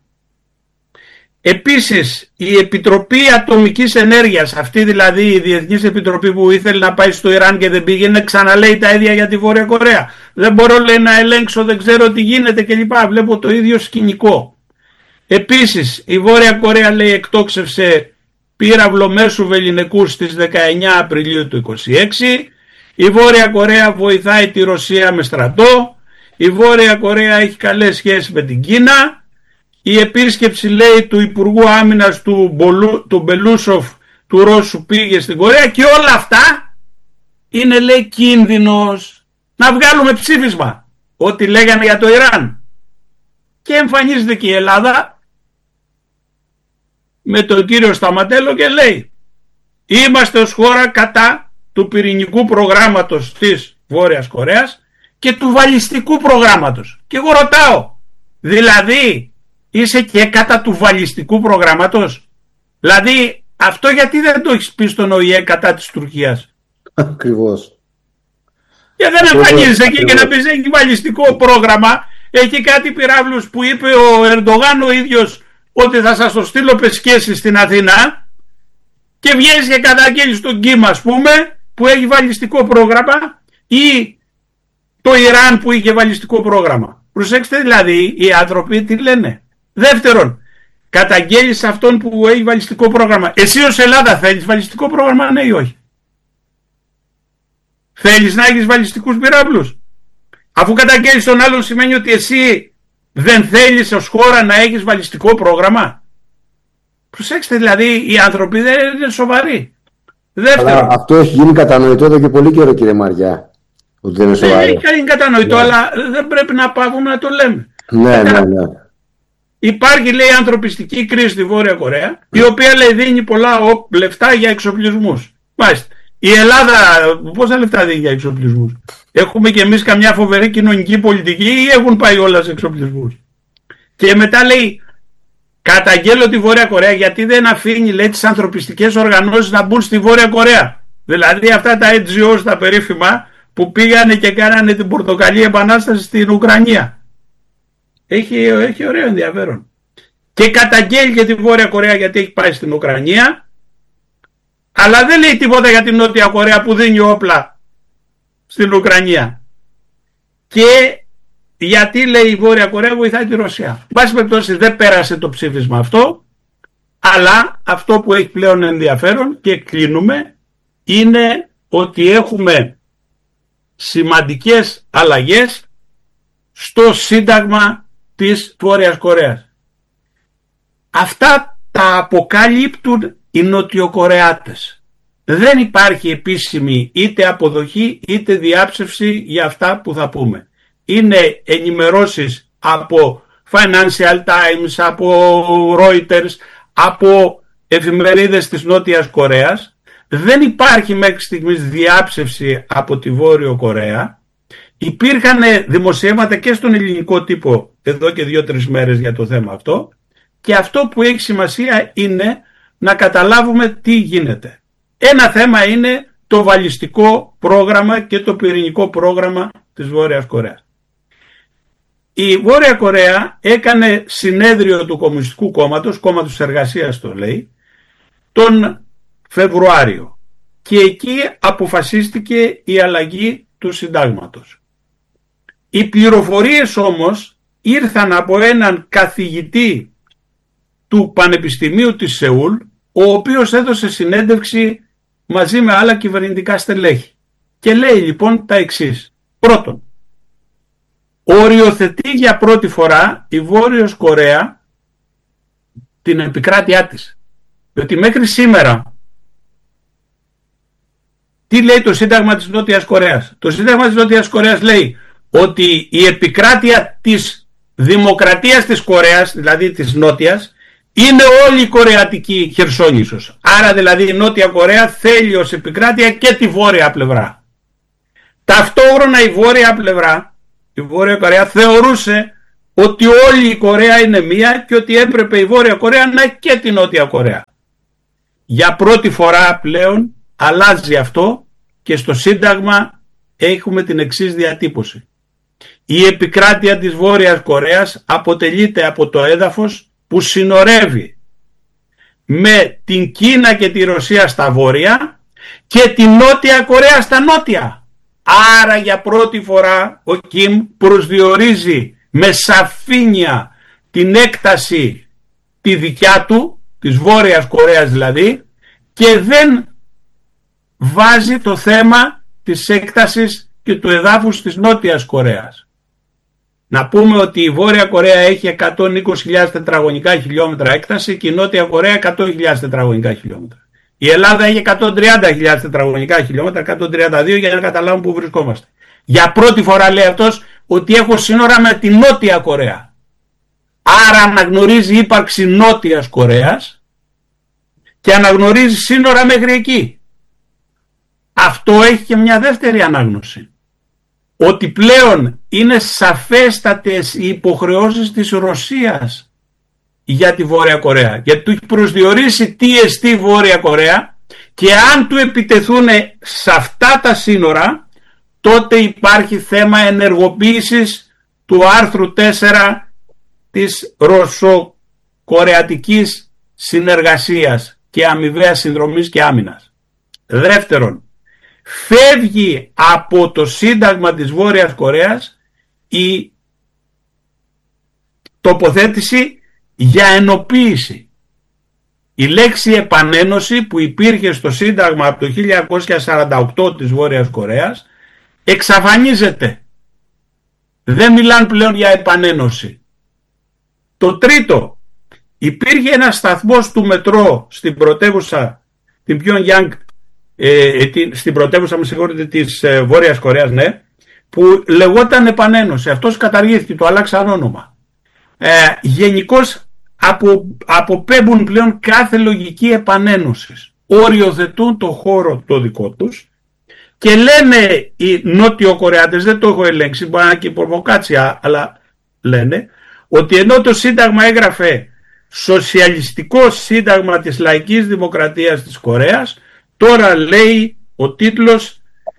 Επίσης η Επιτροπή Ατομικής Ενέργειας, αυτή δηλαδή η Διεθνής Επιτροπή που ήθελε να πάει στο Ιράν και δεν πήγαινε, ξαναλέει τα ίδια για τη Βόρεια Κορέα. Δεν μπορώ, λέει, να ελέγξω, δεν ξέρω τι γίνεται κλπ. Βλέπω το ίδιο σκηνικό. Επίσης η Βόρεια Κορέα, λέει, εκτόξευσε πύραυλο μέσου βεληνικού στις 19 Απριλίου του 26. Η Βόρεια Κορέα βοηθάει τη Ρωσία με στρατό. Η Βόρεια Κορέα έχει καλές σχέσεις με την Κίνα. Η επίσκεψη, λέει, του Υπουργού Άμυνας του Μπελούσοφ, του Ρώσου, πήγε στην Κορέα, και όλα αυτά είναι, λέει, κίνδυνος. Να βγάλουμε ψήφισμα ό,τι λέγανε για το Ιράν. Και εμφανίζεται και η Ελλάδα με τον κύριο Σταματέλο και λέει: είμαστε ως χώρα κατά του πυρηνικού προγράμματος της Βόρειας Κορέας και του βαλιστικού προγράμματος. Και εγώ ρωτάω, δηλαδή είσαι και κατά του βαλιστικού προγράμματος? Δηλαδή αυτό γιατί δεν το έχεις πει στον ΟΗΕ κατά της Τουρκίας? Ακριβώς. Και δεν εμφανίζεσαι εκεί και να πεις έχει βαλιστικό πρόγραμμα, έχει κάτι πυράβλους που είπε ο Ερντογάν ο ίδιος ότι θα σας το στείλω πεσκέσεις στην Αθήνα, και βγαίνεις και καταγγέλεις τον Κιμ, ας πούμε, που έχει βαλιστικό πρόγραμμα, ή το Ιράν που είχε βαλιστικό πρόγραμμα. Προσέξτε δηλαδή οι άνθρωποι τι λένε. Δεύτερον, καταγγέλεις αυτόν που έχει βαλιστικό πρόγραμμα. Εσύ ως Ελλάδα θέλεις βαλιστικό πρόγραμμα, ναι ή όχι? Θέλεις να έχεις βαλιστικούς πυράβλους? Αφού καταγγέλεις τον άλλον σημαίνει ότι εσύ δεν θέλεις ως χώρα να έχεις βαλιστικό πρόγραμμα. Προσέξτε δηλαδή, οι άνθρωποι δεν είναι σοβαροί. Δεύτερον, αλλά αυτό έχει γίνει κατανοητό εδώ και πολύ καιρό, κύριε Μαριά, ότι δεν είναι σοβαρό. Έχει γίνει κατανοητό, ναι, αλλά δεν πρέπει να πάβουμε να το λέμε. Ναι. Υπάρχει, λέει, ανθρωπιστική κρίση στη Βόρεια Κορέα, η οποία, λέει, δίνει πολλά λεφτά για εξοπλισμούς. Μάλιστα. Η Ελλάδα πόσα λεφτά δίνει για εξοπλισμούς? Έχουμε κι εμείς καμιά φοβερή κοινωνική πολιτική ή έχουν πάει όλα σε εξοπλισμούς? Και μετά, λέει, καταγγέλλω τη Βόρεια Κορέα γιατί δεν αφήνει, λέει, τις ανθρωπιστικές οργανώσεις να μπουν στη Βόρεια Κορέα. Δηλαδή αυτά τα NGOs, τα περίφημα, που πήγανε και κάνανε την Πορτοκαλί Επανάσταση στην Ουκρανία. Έχει ωραίο ενδιαφέρον. Και καταγγέλει και τη Βόρεια Κορέα γιατί έχει πάει στην Ουκρανία, αλλά δεν λέει τίποτα για την Νότια Κορέα που δίνει όπλα στην Ουκρανία. Και γιατί, λέει, η Βόρεια Κορέα βοηθάει τη Ρωσία. Βάση περιπτώσει δεν πέρασε το ψήφισμα αυτό, αλλά αυτό που έχει πλέον ενδιαφέρον, και κλείνουμε, είναι ότι έχουμε σημαντικές αλλαγές στο Σύνταγμα της Βόρειας Κορέας. Αυτά τα αποκαλύπτουν οι Νοτιοκορεάτες. Δεν υπάρχει επίσημη είτε αποδοχή είτε διάψευση για αυτά που θα πούμε. Είναι ενημερώσεις από Financial Times, από Reuters, από εφημερίδες της Νότιας Κορέας. Δεν υπάρχει μέχρι στιγμής διάψευση από τη Βόρειο Κορέα. Υπήρχαν δημοσιεύματα και στον ελληνικό τύπο εδώ και 2-3 μέρες για το θέμα αυτό, και αυτό που έχει σημασία είναι να καταλάβουμε τι γίνεται. Ένα θέμα είναι το βαλιστικό πρόγραμμα και το πυρηνικό πρόγραμμα της Βόρειας Κορέας. Η Βόρεια Κορέα έκανε συνέδριο του Κομμουνιστικού Κόμματος Εργασίας το λέει, τον Φεβρουάριο, και εκεί αποφασίστηκε η αλλαγή του συντάγματος. Οι πληροφορίες όμως ήρθαν από έναν καθηγητή του Πανεπιστημίου της Σεούλ, ο οποίος έδωσε συνέντευξη μαζί με άλλα κυβερνητικά στελέχη. Και λέει λοιπόν τα εξής. Πρώτον, οριοθετεί για πρώτη φορά η Βόρειος Κορέα την επικράτειά της. Διότι μέχρι σήμερα, τι λέει το Σύνταγμα της Νότιας Κορέας? Το Σύνταγμα της Νότιας Κορέας λέει ότι η επικράτεια της δημοκρατίας της Κορέας, δηλαδή της Νότιας, είναι όλη η Κορεατική Χερσόνησος. Άρα δηλαδή η Νότια Κορέα θέλει ως επικράτεια και τη βόρεια πλευρά. Ταυτόχρονα η βόρεια πλευρά η Βόρεια Κορέα θεωρούσε ότι όλη η Κορέα είναι μία και ότι έπρεπε η Βόρεια Κορέα να έχει και την Νότια Κορέα. Για πρώτη φορά πλέον αλλάζει αυτό και στο Σύνταγμα έχουμε την εξής διατύπωση. Η επικράτεια της Βόρειας Κορέας αποτελείται από το έδαφος που συνορεύει με την Κίνα και τη Ρωσία στα βόρεια και την Νότια Κορέα στα νότια. Άρα για πρώτη φορά ο Κιμ προσδιορίζει με σαφήνεια την έκταση τη δικιά του, της Βόρειας Κορέας δηλαδή, και δεν βάζει το θέμα της έκτασης και του εδάφους της Νότιας Κορέας. Να πούμε ότι η Βόρεια Κορέα έχει 120.000 τετραγωνικά χιλιόμετρα έκταση και η Νότια Κορέα 100.000 τετραγωνικά χιλιόμετρα. Η Ελλάδα έχει 130.000 τετραγωνικά χιλιόμετρα, 132 για να καταλάβουμε πού βρισκόμαστε. Για πρώτη φορά λέει αυτός ότι έχω σύνορα με τη Νότια Κορέα. Άρα αναγνωρίζει ύπαρξη Νότιας Κορέας και αναγνωρίζει σύνορα μέχρι εκεί. Αυτό έχει και μια δεύτερη ανάγνωση. Ότι πλέον είναι σαφέστατες οι υποχρεώσεις της Ρωσίας για τη Βόρεια Κορέα. Γιατί του έχει προσδιορίσει τι εστί Βόρεια Κορέα και αν του επιτεθούν σε αυτά τα σύνορα, τότε υπάρχει θέμα ενεργοποίησης του άρθρου 4 της Ρωσοκορεατικής συνεργασίας και αμοιβαίας συνδρομής και άμυνας. Δεύτερον, φεύγει από το Σύνταγμα της Βόρειας Κορέας η τοποθέτηση για ενοποίηση. Η λέξη επανένωση που υπήρχε στο Σύνταγμα από το 1948 της Βόρειας Κορέας εξαφανίζεται. Δεν μιλάνε πλέον για επανένωση. Το τρίτο, υπήρχε ένας σταθμός του μετρό στην πρωτεύουσα, την Pyongyang, στην πρωτεύουσα της Βόρειας Κορέας, ναι, που λεγόταν επανένωση. Αυτός καταργήθηκε, το αλλάξαν όνομα. Γενικώς αποπέμπουν πλέον κάθε λογική επανένωσης. Οριοθετούν το χώρο το δικό τους και λένε οι Νότιο-Κορεάτες, δεν το έχω ελέγξει, μπορεί να είναι και προβοκάτσια, αλλά λένε ότι ενώ το Σύνταγμα έγραφε Σοσιαλιστικό Σύνταγμα της Λαϊκής Δημοκρατίας της Κορέας, τώρα λέει ο τίτλος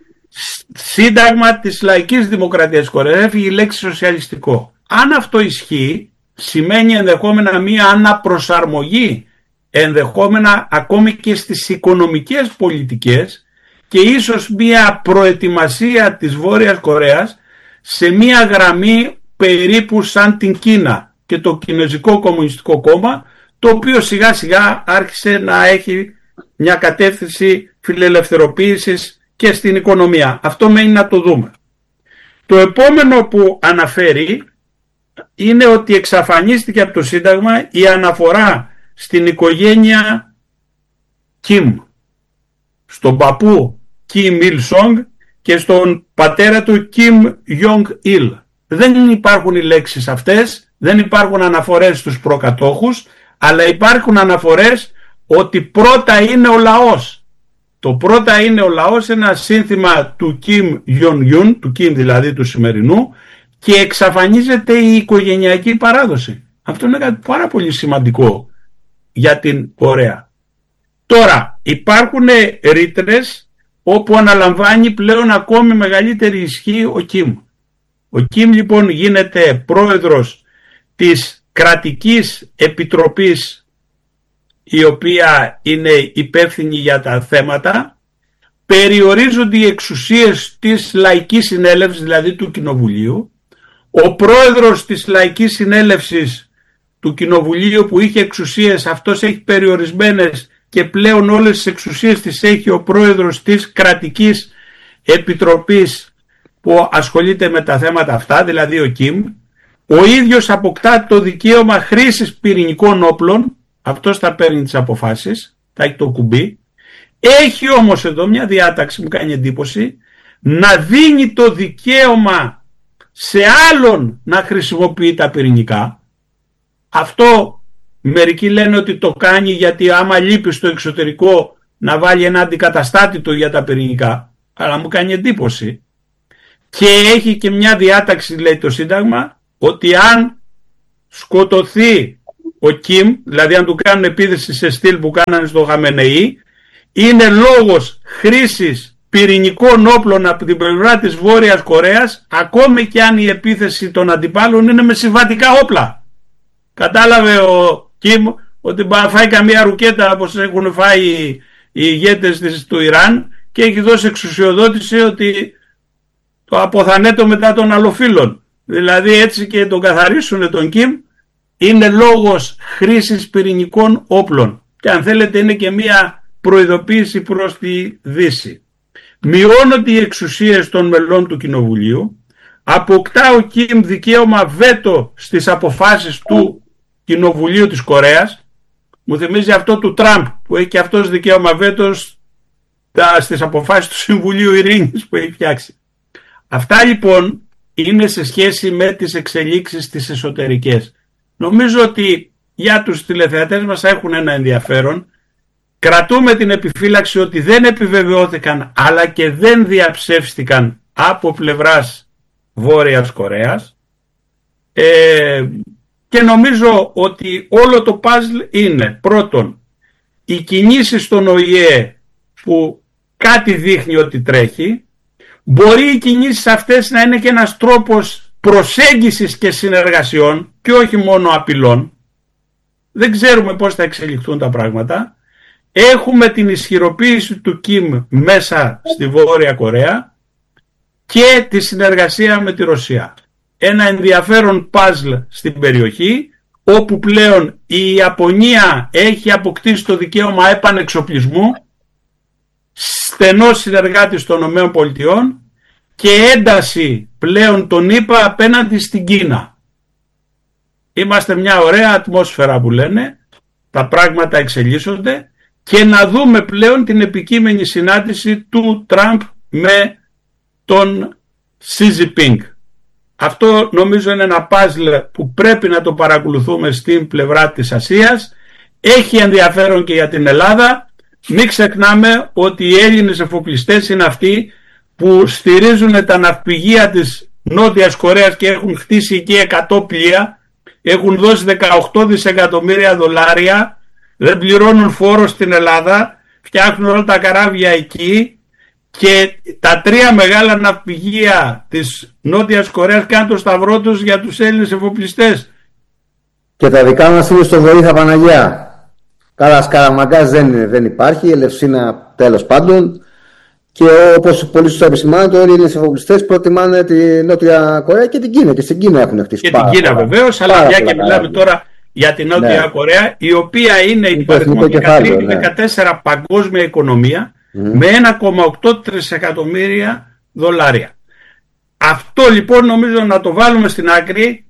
Σύνταγμα της Λαϊκής Δημοκρατίας της Κορέας, έφυγε η λέξη σοσιαλιστικό. Αν αυτό ισχύει, σημαίνει ενδεχόμενα μία αναπροσαρμογή, ενδεχόμενα ακόμη και στις οικονομικές πολιτικές και ίσως μία προετοιμασία της Βόρειας Κορέας σε μία γραμμή περίπου σαν την Κίνα και το Κινέζικο Κομμουνιστικό Κόμμα, το οποίο σιγά σιγά άρχισε να έχει μια κατεύθυνση φιλελευθεροποίησης και στην οικονομία. Αυτό μένει να το δούμε. Το επόμενο που αναφέρει είναι ότι εξαφανίστηκε από το Σύνταγμα η αναφορά στην οικογένεια Κιμ, στον παππού Κιμ Il Sung και στον πατέρα του Κιμ Jong Il. Δεν υπάρχουν οι λέξεις αυτές, δεν υπάρχουν αναφορές στους προκατόχους, αλλά υπάρχουν αναφορές ότι πρώτα είναι ο λαός. Το πρώτα είναι ο λαός, ένα σύνθημα του Κιμ Jong-un, του Κιμ δηλαδή του σημερινού, και εξαφανίζεται η οικογενειακή παράδοση. Αυτό είναι κάτι πάρα πολύ σημαντικό για την Κορέα. Τώρα υπάρχουν ρήτρες όπου αναλαμβάνει πλέον ακόμη μεγαλύτερη ισχύ ο Κιμ. Ο Κιμ λοιπόν γίνεται πρόεδρος της κρατικής επιτροπής η οποία είναι υπεύθυνη για τα θέματα, περιορίζονται οι εξουσίες της Λαϊκής Συνέλευσης, δηλαδή του Κοινοβουλίου. Ο πρόεδρος της Λαϊκής Συνέλευσης του Κοινοβουλίου που είχε εξουσίες, αυτός έχει περιορισμένες και πλέον όλες τις εξουσίες τις έχει ο πρόεδρος της κρατικής επιτροπής που ασχολείται με τα θέματα αυτά, δηλαδή ο Κιμ. Ο ίδιος αποκτά το δικαίωμα χρήσης πυρηνικών όπλων, αυτός θα παίρνει τις αποφάσεις, θα έχει το κουμπί. Έχει όμως εδώ μια διάταξη, μου κάνει εντύπωση, να δίνει το δικαίωμα σε άλλον να χρησιμοποιεί τα πυρηνικά. Αυτό μερικοί λένε ότι το κάνει γιατί άμα λείπει στο εξωτερικό να βάλει ένα αντικαταστάτη του για τα πυρηνικά, αλλά μου κάνει εντύπωση. και έχει και μια διάταξη, λέει το Σύνταγμα, ότι αν σκοτωθεί ο Κιμ, δηλαδή αν του κάνουν επίθεση σε στυλ που κάνανε στο Χαμενεή, είναι λόγος χρήσης πυρηνικών όπλων από την πλευρά της Βόρειας Κορέας, ακόμη και αν η επίθεση των αντιπάλων είναι με συμβατικά όπλα. Κατάλαβε ο Κιμ ότι θα φάει καμία ρουκέτα όπως έχουν φάει οι ηγέτες του Ιράν, και έχει δώσει εξουσιοδότηση ότι το αποθανέτω μετά των αλλοφύλων. Δηλαδή έτσι και τον καθαρίσουν τον Κιμ, είναι λόγος χρήσης πυρηνικών όπλων. Και αν θέλετε είναι και μία προειδοποίηση προς τη Δύση. Μειώνονται οι εξουσίες των μελών του Κοινοβουλίου, αποκτά ο Κιμ δικαίωμα βέτο στις αποφάσεις του Κοινοβουλίου της Κορέας. Μου θυμίζει αυτό του Τραμπ που έχει και αυτός δικαίωμα βέτο στις αποφάσεις του Συμβουλίου Ειρήνης που έχει φτιάξει. Αυτά λοιπόν είναι σε σχέση με τις εξελίξεις τις εσωτερικές. Νομίζω ότι για τους τηλεθεατές μας έχουν ένα ενδιαφέρον. Κρατούμε την επιφύλαξη ότι δεν επιβεβαιώθηκαν αλλά και δεν διαψεύστηκαν από πλευράς Βόρειας Κορέας, και νομίζω ότι όλο το παζλ είναι πρώτον οι κινήσεις στον ΟΗΕ που κάτι δείχνει ότι τρέχει. Μπορεί οι κινήσεις αυτές να είναι και ένας τρόπος προσέγγισης και συνεργασιών και όχι μόνο απειλών. Δεν ξέρουμε πώς θα εξελιχθούν τα πράγματα. Έχουμε την ισχυροποίηση του Κιμ μέσα στη Βόρεια Κορέα και τη συνεργασία με τη Ρωσία. Ένα ενδιαφέρον παζλ στην περιοχή, όπου πλέον η Ιαπωνία έχει αποκτήσει το δικαίωμα επανεξοπλισμού, στενός συνεργάτης των ΗΠΑ και ένταση πλέον τον ΗΠΑ απέναντι στην Κίνα. Είμαστε μια ωραία ατμόσφαιρα που λένε, τα πράγματα εξελίσσονται, και να δούμε πλέον την επικείμενη συνάντηση του Τραμπ με τον Xi Jinping. Αυτό νομίζω είναι ένα παζλ που πρέπει να το παρακολουθούμε στην πλευρά της Ασίας. Έχει ενδιαφέρον και για την Ελλάδα. Μην ξεχνάμε ότι οι Έλληνες εφοπλιστές είναι αυτοί που στηρίζουν τα ναυπηγεία της Νότιας Κορέας και έχουν χτίσει εκεί 100 πλοία. Έχουν δώσει 18 δισεκατομμύρια δολάρια. Δεν πληρώνουν φόρο στην Ελλάδα. Φτιάχνουν όλα τα καράβια εκεί. Και τα τρία μεγάλα ναυπηγεία της Νότιας Κορέας κάνουν το σταυρό τους για τους Έλληνες εφοπλιστές. Και τα δικά μας είναι στο Βοήθα Παναγιά. Καλά, Σκαραμαγκάς δεν υπάρχει, η Ελευσίνα τέλος πάντων. Και όπως πολύ σωστά επισημάνεται, όλοι οι Έλληνες εφοπλιστές προτιμάνε τη Νότια Κορέα και την Κίνα. Και στην Κίνα έχουν χτίσει. Και την Κίνα βεβαίως, αλλά μια και μιλάμε τώρα για την Νότια Κορέα, η οποία είναι η 13-14 παγκόσμια οικονομία. Με 1,8 τρισεκατομμύρια δολάρια. Αυτό λοιπόν νομίζω να το βάλουμε στην άκρη.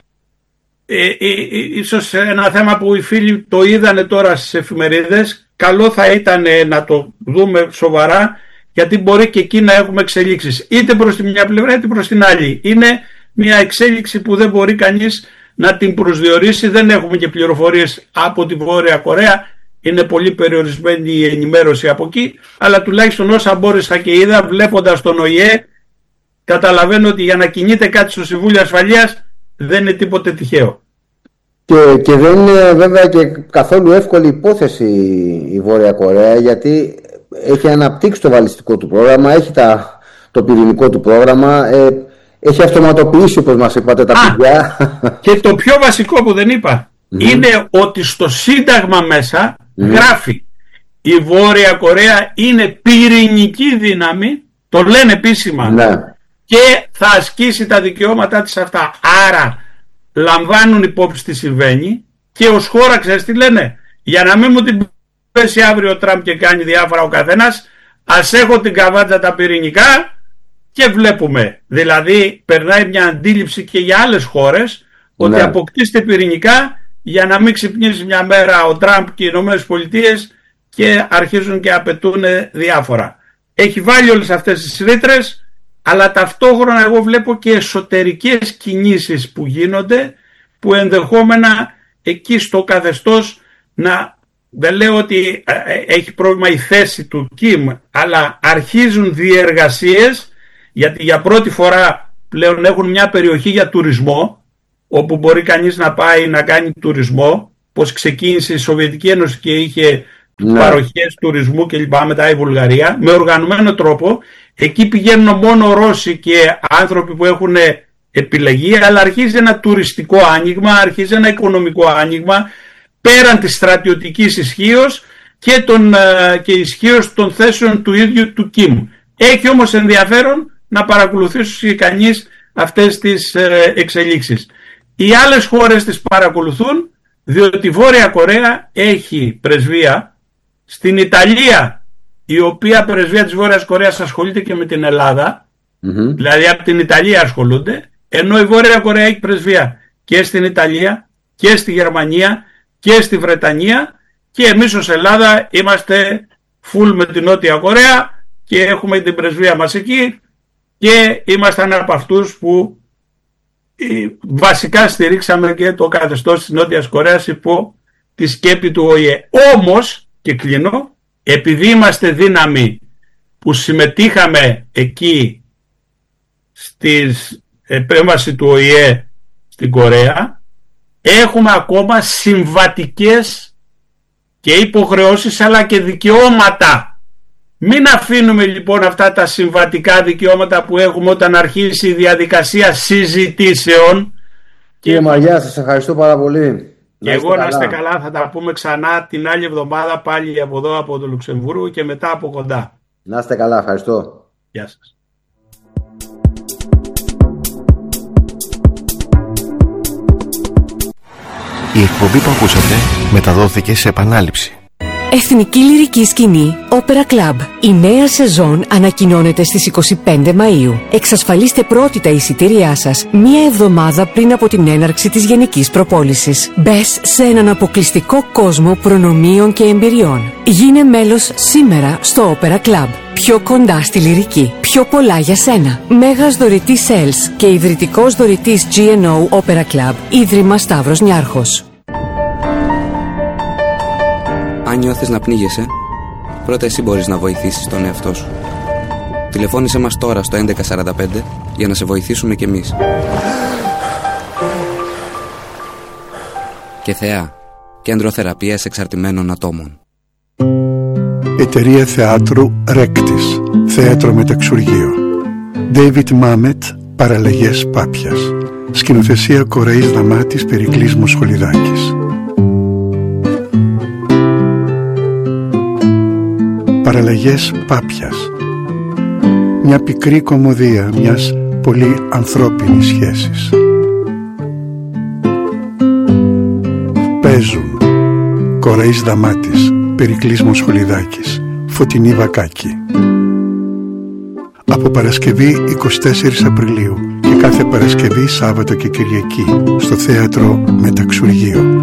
Ίσως ένα θέμα που οι φίλοι το είδανε τώρα στις εφημερίδες. Καλό θα ήταν να το δούμε σοβαρά, γιατί μπορεί και εκεί να έχουμε εξελίξεις είτε προς τη μια πλευρά είτε προς την άλλη. Είναι μια εξέλιξη που δεν μπορεί κανείς να την προσδιορίσει. Δεν έχουμε και πληροφορίες από τη Βόρεια Κορέα. Είναι πολύ περιορισμένη η ενημέρωση από εκεί, αλλά τουλάχιστον όσα μπόρεσα και είδα βλέποντας τον ΟΗΕ, καταλαβαίνω ότι για να κινείται κάτι στο Συμβούλιο Ασφαλείας δεν είναι τίποτε τυχαίο. Και δεν είναι βέβαια και καθόλου εύκολη υπόθεση η Βόρεια Κορέα, γιατί έχει αναπτύξει το βαλιστικό του πρόγραμμα, έχει το πυρηνικό του πρόγραμμα, έχει αυτοματοποιήσει, όπως μας είπατε, τα παιδιά. Και το πιο βασικό που δεν είπα είναι ότι στο Σύνταγμα μέσα γράφει η Βόρεια Κορέα είναι πυρηνική δύναμη, το λένε επίσημα, και θα ασκήσει τα δικαιώματά της αυτά. Άρα λαμβάνουν υπόψη τι συμβαίνει, και ως χώρα ξέρεις τι λένε, για να μην μου την πέσει αύριο ο Τραμπ και κάνει διάφορα ο καθένας, ας έχω την καβάτσα τα πυρηνικά και βλέπουμε. Δηλαδή περνάει μια αντίληψη και για άλλες χώρες ότι αποκτήστε πυρηνικά για να μην ξυπνήσει μια μέρα ο Τραμπ και οι Ηνωμένες Πολιτείες και αρχίζουν και απαιτούν διάφορα. Έχει βάλει όλες αυτές τις ρήτρες, αλλά ταυτόχρονα εγώ βλέπω και εσωτερικές κινήσεις που γίνονται, που ενδεχόμενα εκεί στο καθεστώς δεν λέω ότι έχει πρόβλημα η θέση του Κιμ, αλλά αρχίζουν διεργασίες γιατί για πρώτη φορά πλέον έχουν μια περιοχή για τουρισμό, όπου μπορεί κανείς να πάει να κάνει τουρισμό, πως ξεκίνησε η Σοβιετική Ένωση και είχε παροχές τουρισμού και λοιπά, μετά η Βουλγαρία, με οργανωμένο τρόπο. Εκεί πηγαίνουν μόνο Ρώσοι και άνθρωποι που έχουν επιλεγεί, αλλά αρχίζει ένα τουριστικό άνοιγμα, αρχίζει ένα οικονομικό άνοιγμα, πέραν της στρατιωτικής ισχύως και ισχύως των θέσεων του ίδιου του Κιμ. Έχει όμως ενδιαφέρον να παρακολουθήσει κανείς αυτές τις εξελίξεις. Οι άλλες χώρες τις παρακολουθούν, διότι η Βόρεια Κορέα έχει πρεσβεία στην Ιταλία, η οποία πρεσβεία της Βόρειας Κορέας ασχολείται και με την Ελλάδα, δηλαδή από την Ιταλία ασχολούνται, ενώ η Βόρεια Κορέα έχει πρεσβεία και στην Ιταλία και στη Γερμανία και στη Βρετανία, και εμείς ως Ελλάδα είμαστε full με την Νότια Κορέα και έχουμε την πρεσβεία μας εκεί και ήμασταν από αυτούς που βασικά στηρίξαμε και το καθεστώς της Νότιας Κορέας υπό τη σκέπη του ΟΗΕ. Όμως, και κλείνω, επειδή είμαστε δύναμη που συμμετείχαμε εκεί στη επέμβαση του ΟΗΕ στην Κορέα, έχουμε ακόμα συμβατικές και υποχρεώσεις αλλά και δικαιώματα. Μην αφήνουμε λοιπόν αυτά τα συμβατικά δικαιώματα που έχουμε όταν αρχίσει η διαδικασία συζητήσεων. Κύριε Μαριά, σας ευχαριστώ πάρα πολύ. Και εγώ να είστε καλά, θα τα πούμε ξανά την άλλη εβδομάδα πάλι από εδώ από το Λουξεμβούργο και μετά από κοντά. Να είστε καλά, ευχαριστώ. Γεια σας. Η εκπομπή που ακούσατε μεταδόθηκε σε επανάληψη. Εθνική Λυρική Σκηνή Opera Club. Η νέα σεζόν ανακοινώνεται στις 25 Μαΐου. Εξασφαλίστε πρώτη τα εισιτήριά σας μία εβδομάδα πριν από την έναρξη της γενικής προπόλησης. Μπες σε έναν αποκλειστικό κόσμο προνομίων και εμπειριών. Γίνε μέλος σήμερα στο Opera Club. Πιο κοντά στη λυρική. Πιο πολλά για σένα. Μέγας δωρητής Sales και ιδρυτικός δωρητής GNO Opera Club. Ίδρυμα Σταύρος Νιάρχος. Αν νιώθεις να πνίγεσαι, πρώτα εσύ μπορείς να βοηθήσεις τον εαυτό σου. Τηλεφώνησέ μας τώρα στο 1145 για να σε βοηθήσουμε κι εμείς. Και ΘΕΑ, Κέντρο Θεραπείας Εξαρτημένων Ατόμων. Εταιρεία θεάτρου Ρέκτης, θέατρο μεταξουργείο. David Mamet, παραλλαγές Πάπιας. Σκηνοθεσία Κοραής Δαμάτης, Περικλής Μοσχολιδάκης. Παραλλαγές Πάπιας. Μια πικρή κωμωδία μιας πολύ ανθρώπινης σχέσης. Παίζουν Κοραής Δαμάτης, Περικλής Μοσχολιδάκης, Φωτεινή Βακάκη. Από Παρασκευή 24 Απριλίου και κάθε Παρασκευή, Σάββατο και Κυριακή στο θέατρο Μεταξουργείο.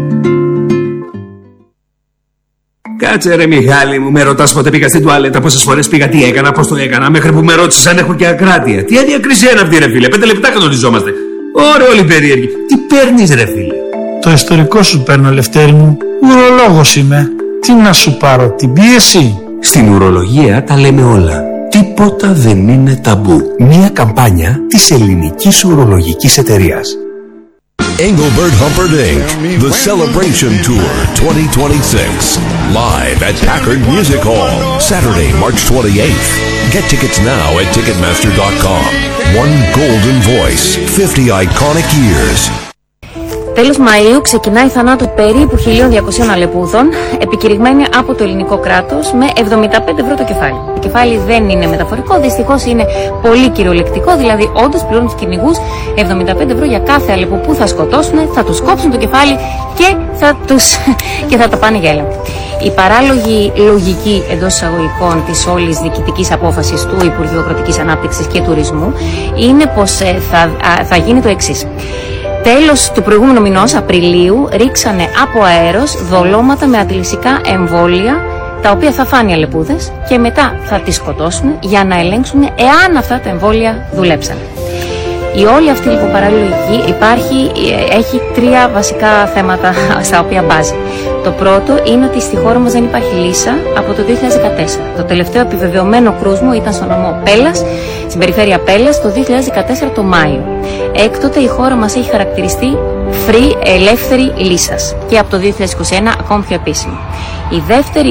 Κάτσε ρε Μιχάλη μου, με ρωτάς πότε πήγα στην τουαλέτα, πόσες φορές πήγα, τι έκανα, πώς το έκανα, μέχρι που με ρώτησες αν έχω και ακράτεια. Τι αδιακρισία είναι αυτή ρε φίλε, 5 λεπτά κανονιζόμαστε. Ωραία όλοι περίεργοι. Τι παίρνεις ρε φίλε? Το ιστορικό σου παίρνω, Λευτέρη μου. Ουρολόγος είμαι. Τι να σου πάρω, την πίεση? Στην ουρολογία τα λέμε όλα. Τίποτα δεν είναι ταμπού. Μια καμπάνια της Ελληνικής Ουρολογικής Εταιρείας. Engelbert Humperdinck Inc., The Celebration Tour 2026, live at Packard Music Hall, Saturday, March 28th. Get tickets now at Ticketmaster.com. One golden voice, 50 iconic years. Τέλος Μαΐου ξεκινάει θανάτου περίπου 1.200 αλεπούδων, επικηρυγμένη από το ελληνικό κράτος με 75 ευρώ το κεφάλι. Το κεφάλι δεν είναι μεταφορικό, δυστυχώς είναι πολύ κυριολεκτικό, δηλαδή όντως πληρώνουν τους κυνηγούς 75 ευρώ για κάθε αλεπού που θα σκοτώσουν, θα τους κόψουν το κεφάλι και θα τα πάνε για έλεγχο. Η παράλογη λογική εντός εισαγωγικών της όλης διοικητικής απόφασης του Υπουργείου Αγροτικής Ανάπτυξης και Τουρισμού είναι πως θα γίνει το εξής. Τέλος του προηγούμενου μηνός, Απριλίου, ρίξανε από αέρος δολώματα με αντιλυσικά εμβόλια, τα οποία θα φάνε οι αλεπούδες και μετά θα τις σκοτώσουν για να ελέγξουν εάν αυτά τα εμβόλια δουλέψανε. Η όλη αυτή λοιπόν παραλογική έχει τρία βασικά θέματα στα οποία μπάζει. Το πρώτο είναι ότι στη χώρα μας δεν υπάρχει λύσα από το 2014. Το τελευταίο επιβεβαιωμένο κρούσμο ήταν στο νομό Πέλλας, στην περιφέρεια Πέλλας, το 2014 το Μάιο. Έκτοτε η χώρα μας έχει χαρακτηριστεί free, ελεύθερη λύσας και από το 2021 ακόμη πιο επίσημη. Η δεύτερη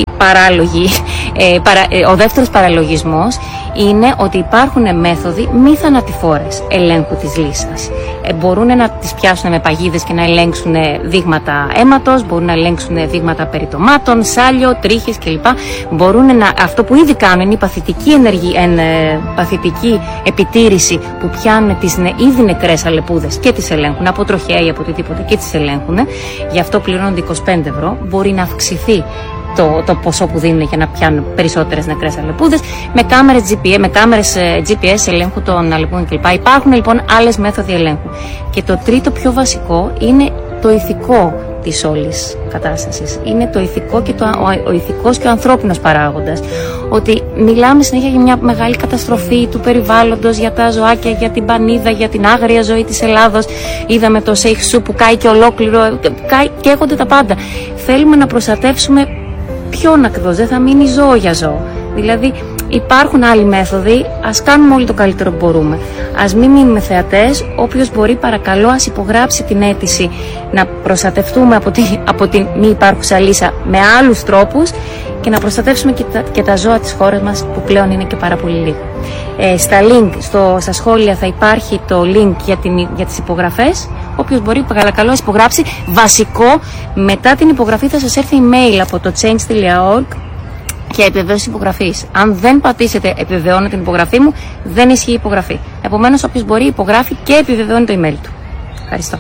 ο δεύτερος παραλογισμός είναι ότι υπάρχουν μέθοδοι μη θανατηφόρες ελέγχου της λύσας. Μπορούν να τις πιάσουν με παγίδες και να ελέγξουν δείγματα αίματος, μπορούν να ελέγξουν δείγματα περιτομάτων, σάλιο, τρίχες κλπ. Αυτό που ήδη κάνουν είναι η παθητική επιτήρηση που πιάνουν τις ήδη νεκρές αλεπούδες και τις ελέγχουν από τροχέα ή από οτιδήποτε και τις ελέγχουν. Γι' αυτό πληρώνονται 25 ευρώ. Μπορεί να αυξηθεί το ποσό που δίνουν για να πιάνουν περισσότερες νεκρές αλεπούδες με κάμερες GPS ελέγχου των αλεπούδων κλπ. Υπάρχουν λοιπόν άλλες μέθοδοι ελέγχου. Και το τρίτο πιο βασικό είναι το ηθικό της όλης κατάστασης. Είναι το ηθικό και ο ηθικός και ο ανθρώπινος παράγοντας. Ότι μιλάμε συνέχεια για μια μεγάλη καταστροφή του περιβάλλοντος, για τα ζωάκια, για την πανίδα, για την άγρια ζωή της Ελλάδος. Είδαμε το Σέιχσου που κάει και ολόκληρο, καίγονται τα πάντα. Θέλουμε να προστατεύσουμε ποιον ακριβώς, δεν θα μείνει ζώο για ζώο. Δηλαδή υπάρχουν άλλοι μέθοδοι, ας κάνουμε όλοι το καλύτερο που μπορούμε. Ας μην μείνουμε θεατές, όποιος μπορεί παρακαλώ ας υπογράψει την αίτηση να προστατευτούμε από την μη υπάρχουσα λύσα με άλλους τρόπους και να προστατεύσουμε και τα ζώα της χώρας μας που πλέον είναι και πάρα πολύ λίγο. Στα σχόλια θα υπάρχει το link για τις υπογραφές. Όποιος μπορεί παρακαλώ ας υπογράψει. Βασικό, μετά την υπογραφή θα σας έρθει email από το change.org και επιβεβαίωση υπογραφής. Αν δεν πατήσετε επιβεβαιώνω την υπογραφή μου, δεν ισχύει η υπογραφή. Επομένως, όποιος μπορεί υπογράφει και επιβεβαιώνει το email του. Ευχαριστώ.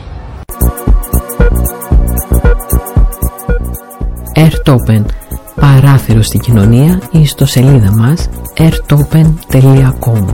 Airtopen. Παράθυρο στην κοινωνία, η ιστοσελίδα μας airtopen.com.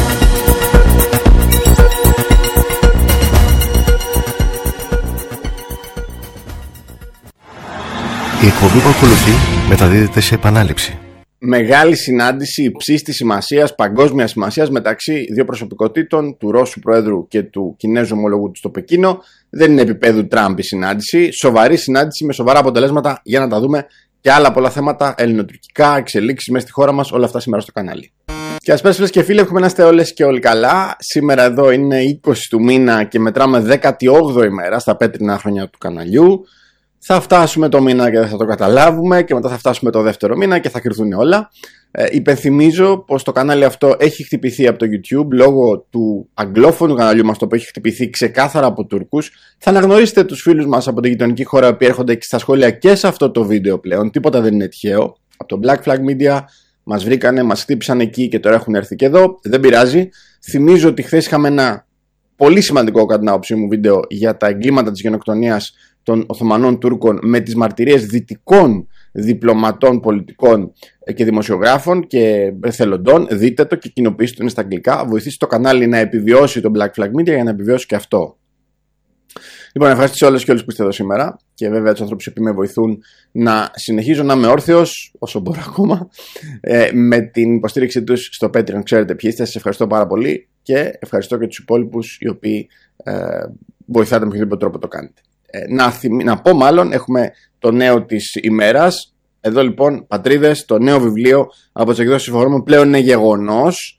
Η εκπομπή που ακολουθεί μεταδίδεται σε επανάληψη. Μεγάλη συνάντηση υψής της σημασίας, παγκόσμιας σημασίας μεταξύ δύο προσωπικότητων, του Ρώσου Προέδρου και του Κινέζου ομολογού του στο Πεκίνο. Δεν είναι επίπεδου Τραμπ η συνάντηση. Σοβαρή συνάντηση με σοβαρά αποτελέσματα για να τα δούμε και άλλα πολλά θέματα ελληνοτουρκικά, εξελίξεις μέσα στη χώρα μας, όλα αυτά σήμερα στο κανάλι. Και ας πες φίλες και φίλοι, εύχομαι να είστε όλες και όλοι καλά. Σήμερα εδώ είναι 20 του μήνα και μετράμε 18η μέρα στα πέτρινα χρόνια του καναλιού. Θα φτάσουμε το μήνα και δεν θα το καταλάβουμε και μετά θα φτάσουμε το δεύτερο μήνα και θα κρυφθούν όλα. Υπενθυμίζω πως το κανάλι αυτό έχει χτυπηθεί από το YouTube λόγω του αγγλόφωνου καναλιού μας, το οποίο έχει χτυπηθεί ξεκάθαρα από Τούρκους. Θα αναγνωρίσετε τους φίλους μας από την γειτονική χώρα που έρχονται στα σχόλια και σε αυτό το βίντεο πλέον. Τίποτα δεν είναι τυχαίο. Από το Black Flag Media μας βρήκανε, μας χτύπησαν εκεί και τώρα έχουν έρθει και εδώ. Δεν πειράζει. Θυμίζω ότι χθες είχαμε ένα πολύ σημαντικό κατά την άποψή μου βίντεο για τα εγκλήματα της γενοκτονίας των Οθωμανών Τούρκων με τις μαρτυρίες δυτικών διπλωματών, πολιτικών και δημοσιογράφων και εθελοντών. Δείτε το και κοινοποιήστε το, είναι στα αγγλικά. Βοηθήστε το κανάλι να επιβιώσει το Black Flag Media για να επιβιώσει και αυτό. Λοιπόν, ευχαριστήσω όλες και όλους που είστε εδώ σήμερα και βέβαια τους ανθρώπους που με βοηθούν να συνεχίζω να είμαι όρθιος όσο μπορώ ακόμα με την υποστήριξή τους στο Patreon. Ξέρετε ποιοι είστε, σας ευχαριστώ πάρα πολύ και ευχαριστώ και τους υπόλοιπους οι οποίοι βοηθάτε με οποιοδήποτε τρόπο το κάνετε. Να πω μάλλον, έχουμε το νέο της ημέρας. Εδώ λοιπόν, πατρίδες, το νέο βιβλίο από τις εκδόσεις Συμφωνώμων πλέον είναι γεγονός.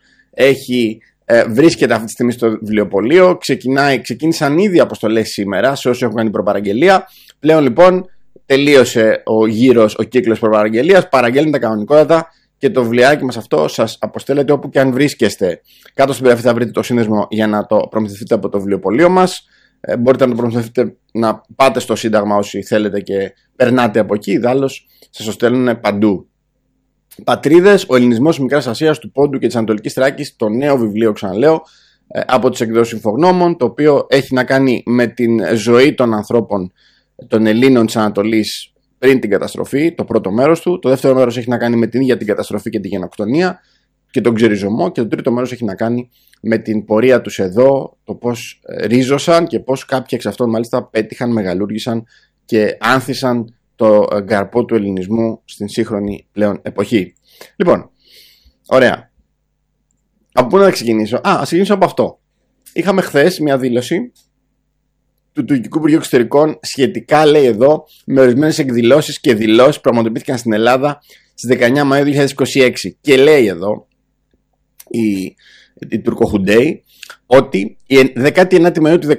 Βρίσκεται αυτή τη στιγμή στο βιβλιοπωλείο. Ξεκίνησαν ήδη αποστολές σήμερα σε όσοι έχουν κάνει προπαραγγελία. Πλέον λοιπόν τελείωσε ο κύκλος προπαραγγελίας. Παραγγέλνετε κανονικότατα και το βιβλιάκι μας αυτό σας αποστέλλεται όπου και αν βρίσκεστε. Κάτω στην περιγραφή θα βρείτε το σύνδεσμο για να το προμηθευτείτε από το βιβλιοπωλείο μας. Μπορείτε να το προμηθευτείτε, να πάτε στο Σύνταγμα όσοι θέλετε και περνάτε από εκεί. Ιδάλλως σας το στέλνουν παντού. Πατρίδες, ο ελληνισμός της Μικράς Ασίας, του Πόντου και της Ανατολικής Θράκης, το νέο βιβλίο, ξαναλέω, από τις εκδόσεις Συμφογνώμων, το οποίο έχει να κάνει με την ζωή των ανθρώπων των Ελλήνων της Ανατολής πριν την καταστροφή, το πρώτο μέρος του. Το δεύτερο μέρος έχει να κάνει με την ίδια την καταστροφή και τη γενοκτονία και τον ξεριζωμό. Και το τρίτο μέρος έχει να κάνει με την πορεία τους εδώ, το πώς ρίζωσαν και πώς κάποιοι εξ αυτών μάλιστα πέτυχαν, μεγαλούργησαν και άνθησαν το καρπό του ελληνισμού στην σύγχρονη πλέον εποχή. Λοιπόν, ωραία. Από πού να ξεκινήσω? Ας ξεκινήσω από αυτό. είχαμε χθες μια δήλωση του Τουρκικού Υπουργείου Εξωτερικών σχετικά, λέει εδώ, με ορισμένες εκδηλώσεις και δηλώσεις που πραγματοποιήθηκαν στην Ελλάδα στις 19 Μαΐου 2026. Και λέει εδώ η Τουρκοχουντέη ότι η 19η Μαΐου του 1919,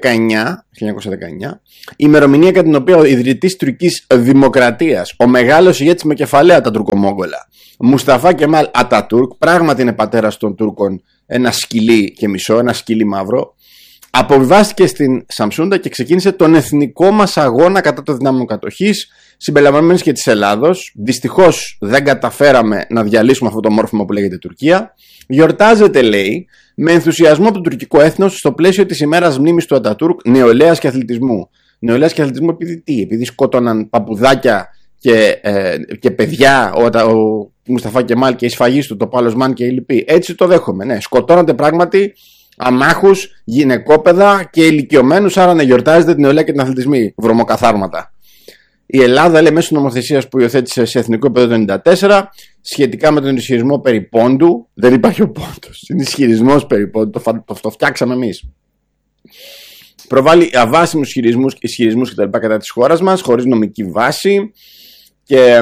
η ημερομηνία κατά την οποία ο ιδρυτής Τουρκικής Δημοκρατίας, ο μεγάλος ηγέτης με κεφαλαία τα Τουρκομόγγολα, Μουσταφά Κεμάλ Ατατούρκ, πράγματι είναι πατέρας των Τούρκων, ένα σκυλί και μισό, ένα σκυλί μαύρο, αποβιβάστηκε στην Σαμσούντα και ξεκίνησε τον εθνικό μας αγώνα κατά των δυνάμεων κατοχής, συμπεριλαμβανομένης και της Ελλάδος. Δυστυχώς δεν καταφέραμε να διαλύσουμε αυτό το μόρφωμα που λέγεται Τουρκία. Γιορτάζεται, λέει, με ενθουσιασμό από το τουρκικό έθνος στο πλαίσιο της ημέρας μνήμης του Ατατούρκ, νεολαίας και αθλητισμού. Νεολαίας και αθλητισμού επειδή τι? Επειδή σκότωναν παπουδάκια και παιδιά, ο Μουσταφά Κεμάλ και η σφαγή του, το Παλοσμάν και οι λοιποί. Έτσι το δέχομαι. Ναι, σκοτώνατε πράγματι αμάχους, γυναικόπαιδα και ηλικιωμένους, άρα να γιορτάζετε την νεολαία και την αθλητισμή. Βρωμοκαθάρματα. Η Ελλάδα, λέει, μέσω νομοθεσίας που υιοθέτησε σε εθνικό επίπεδο το 1994 σχετικά με τον ισχυρισμό περί πόντου, δεν υπάρχει ο πόντος, είναι ισχυρισμός περί πόντου, το φτιάξαμε εμείς. Προβάλλει αβάσιμους ισχυρισμούς κτλ. Κατά της χώρας μας, χωρίς νομική βάση, και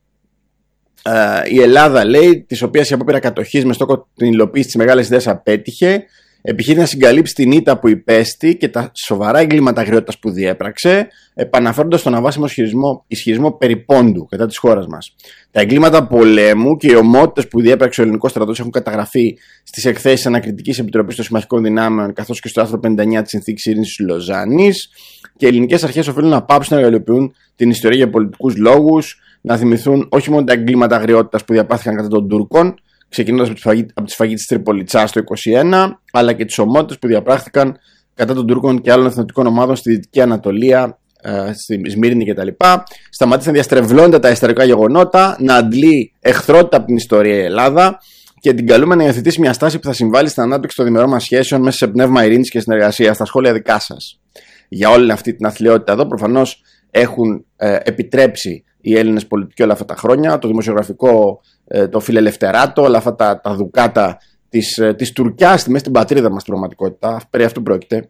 η Ελλάδα, λέει, της οποίας η απόπειρα κατοχής με στόχο την υλοποίηση της μεγάλης ιδέας απέτυχε, επιχείρει να συγκαλύψει την ήττα που υπέστη και τα σοβαρά εγκλήματα αγριότητας που διέπραξε, επαναφέροντας τον αβάσιμο ισχυρισμό περί πόντου κατά της χώρας μας. Τα εγκλήματα πολέμου και οι ομότητες που διέπραξε ο ελληνικός στρατός έχουν καταγραφεί στις εκθέσεις Ανακριτικής Επιτροπής των Συμμαχικών Δυνάμεων, καθώς και στο άρθρο 59 της Συνθήκης Ειρήνης της Λοζάνης, και οι ελληνικές αρχές οφείλουν να πάψουν να εργαλειοποιούν την ιστορία για πολιτικούς λόγους, να θυμηθούν όχι μόνο τα εγκλήματα αγριότητας που διαπάθηκαν κατά των Τούρκων, ξεκινώντας από τη σφαγή της Τριπολιτσάς το 1921, αλλά και τις ομότητες που διαπράχθηκαν κατά των Τούρκων και άλλων εθνοτικών ομάδων στη Δυτική Ανατολία, στη Σμύρνη κτλ. Σταματήσει να διαστρεβλώνται τα ιστορικά γεγονότα, να αντλεί εχθρότητα από την ιστορία η Ελλάδα και την καλούμε να υιοθετήσει μια στάση που θα συμβάλλει στην ανάπτυξη των διμερών μας σχέσεων μέσα σε πνεύμα ειρήνης και συνεργασίας. Στα σχόλια δικά σας για όλη αυτή την αθλειότητα εδώ, προφανώς έχουν επιτρέψει οι Έλληνες πολιτικοί όλα αυτά τα χρόνια, το δημοσιογραφικό, το φιλελευθεράτο, όλα αυτά τα δουκάτα της Τουρκιάς μέσα στην πατρίδα μας πραγματικότητα. Περί αυτού πρόκειται.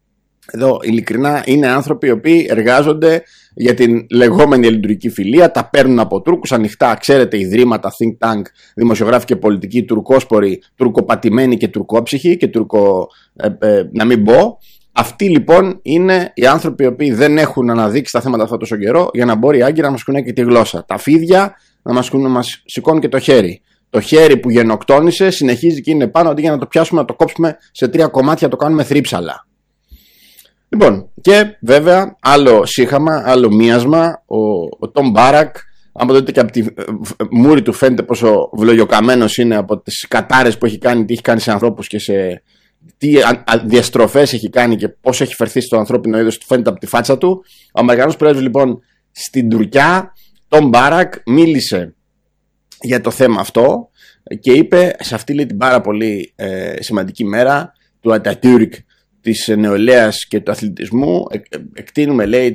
Εδώ ειλικρινά είναι άνθρωποι οι οποίοι εργάζονται για την λεγόμενη ελληνική φιλία, τα παίρνουν από Τούρκους ανοιχτά, ξέρετε, ιδρύματα, think tank, δημοσιογράφοι και πολιτικοί, τουρκόσποροι, τουρκοπατημένοι και τουρκόψυχοι και να μην πω. Αυτοί λοιπόν είναι οι άνθρωποι οι οποίοι δεν έχουν αναδείξει τα θέματα αυτά τόσο καιρό για να μπορεί η Άγκυρα να μας κουνάει και τη γλώσσα. Τα φίδια να μας σηκώνουν και το χέρι. Το χέρι που γενοκτόνησε συνεχίζει και είναι πάνω, αντί για να το πιάσουμε, να το κόψουμε σε 3 κομμάτια, το κάνουμε θρύψαλα. Λοιπόν, και βέβαια άλλο σύγχαμα, άλλο μίασμα, ο Τον Μπάρακ, αν δείτε και από τη μούρη του φαίνεται πόσο βλογιοκαμένος είναι από τις κατάρες που έχει κάνει, τι έχει κάνει σε ανθρώπους και σε τι διαστροφές έχει κάνει και πώς έχει φερθεί στο ανθρώπινο είδος, του φαίνεται από τη φάτσα του. Ο Αμερικανός πρέσβης λοιπόν στην Τουρκιά, Τον Μπάρακ, μίλησε για το θέμα αυτό και είπε σε αυτή, λέει, την πάρα πολύ σημαντική μέρα του Ατατούρκ, της νεολαίας και του αθλητισμού, εκτείνουμε, λέει,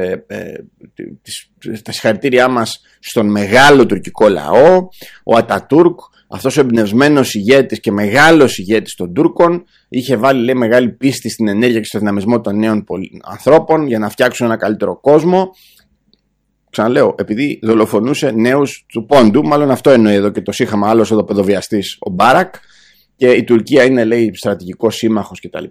τα συγχαρητήριά μας στον μεγάλο τουρκικό λαό. Ο Ατατούρκ, αυτός ο εμπνευσμένος ηγέτης και μεγάλος ηγέτης των Τούρκων, είχε βάλει, λέει, μεγάλη πίστη στην ενέργεια και στο δυναμισμό των νέων ανθρώπων για να φτιάξουν ένα καλύτερο κόσμο. Ξαναλέω, επειδή δολοφονούσε νέους του πόντου, μάλλον αυτό εννοεί εδώ και το σύγχαμα, άλλος εδώ παιδοβιαστής ο Μπάρακ, και η Τουρκία είναι, λέει, στρατηγικός σύμμαχος κτλ.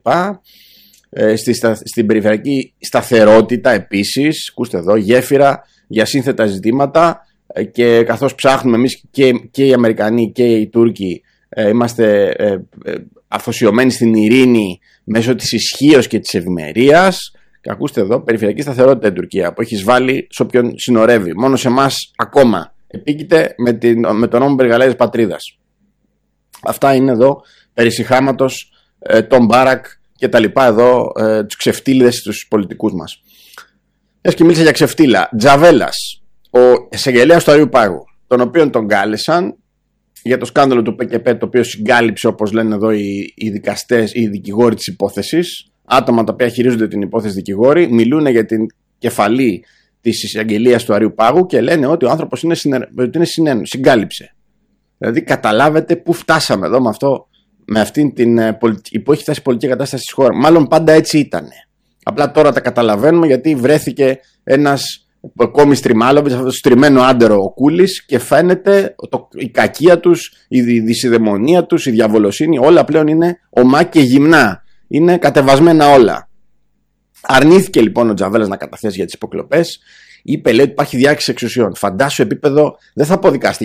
Στην περιφερειακή σταθερότητα επίσης, ακούστε εδώ, γέφυρα για σύνθετα ζητήματα, και καθώς ψάχνουμε εμείς και οι Αμερικανοί και οι Τούρκοι, είμαστε αφοσιωμένοι στην ειρήνη μέσω της ισχύως και της ευημερίας. Και ακούστε εδώ, περιφερειακή σταθερότητα η Τουρκία που έχει εισβάλει σε όποιον συνορεύει. Μόνο σε εμάς ακόμα επίκειται με τον νόμο περιγαλέας πατρίδας. Αυτά είναι εδώ περί συχάματος Τον Μπάρακ και τα λοιπά εδώ, τους ξεφτύλιδες τους πολιτικούς μας. Και μίλησα για ξεφτύλα. Τζαβέλας, ο εισαγγελέας του Αριού Πάγου, τον οποίον τον κάλεσαν για το σκάνδαλο του ΠΚΠ, το οποίο συγκάλυψε, όπως λένε εδώ οι δικαστές, οι δικηγόροι της υπόθεσης, άτομα τα οποία χειρίζονται την υπόθεση δικηγόροι, μιλούν για την κεφαλή της εισαγγελίας του Αριού Πάγου και λένε ότι ο άνθρωπος είναι συγκάλυψε. Δηλαδή καταλάβετε πού φτάσαμε εδώ με αυτήν την που έχει φτάσει η πολιτική κατάσταση στη χώρα. Μάλλον πάντα έτσι ήταν. Απλά τώρα τα καταλαβαίνουμε γιατί βρέθηκε ένας ακόμη στριμάλωβης, αυτό το στριμμένο άντερο ο Κούλης, και φαίνεται η κακία τους, η δυσιδαιμονία τους, η διαβολοσύνη, όλα πλέον είναι ομά και γυμνά. Είναι κατεβασμένα όλα. Αρνήθηκε λοιπόν ο Τζαβέλας να καταθέσει για τις υποκλοπές. Είπε, λέει, ότι υπάρχει διάκριση εξουσιών. Φαντάσου επίπεδο, δεν θα πω δικαστή,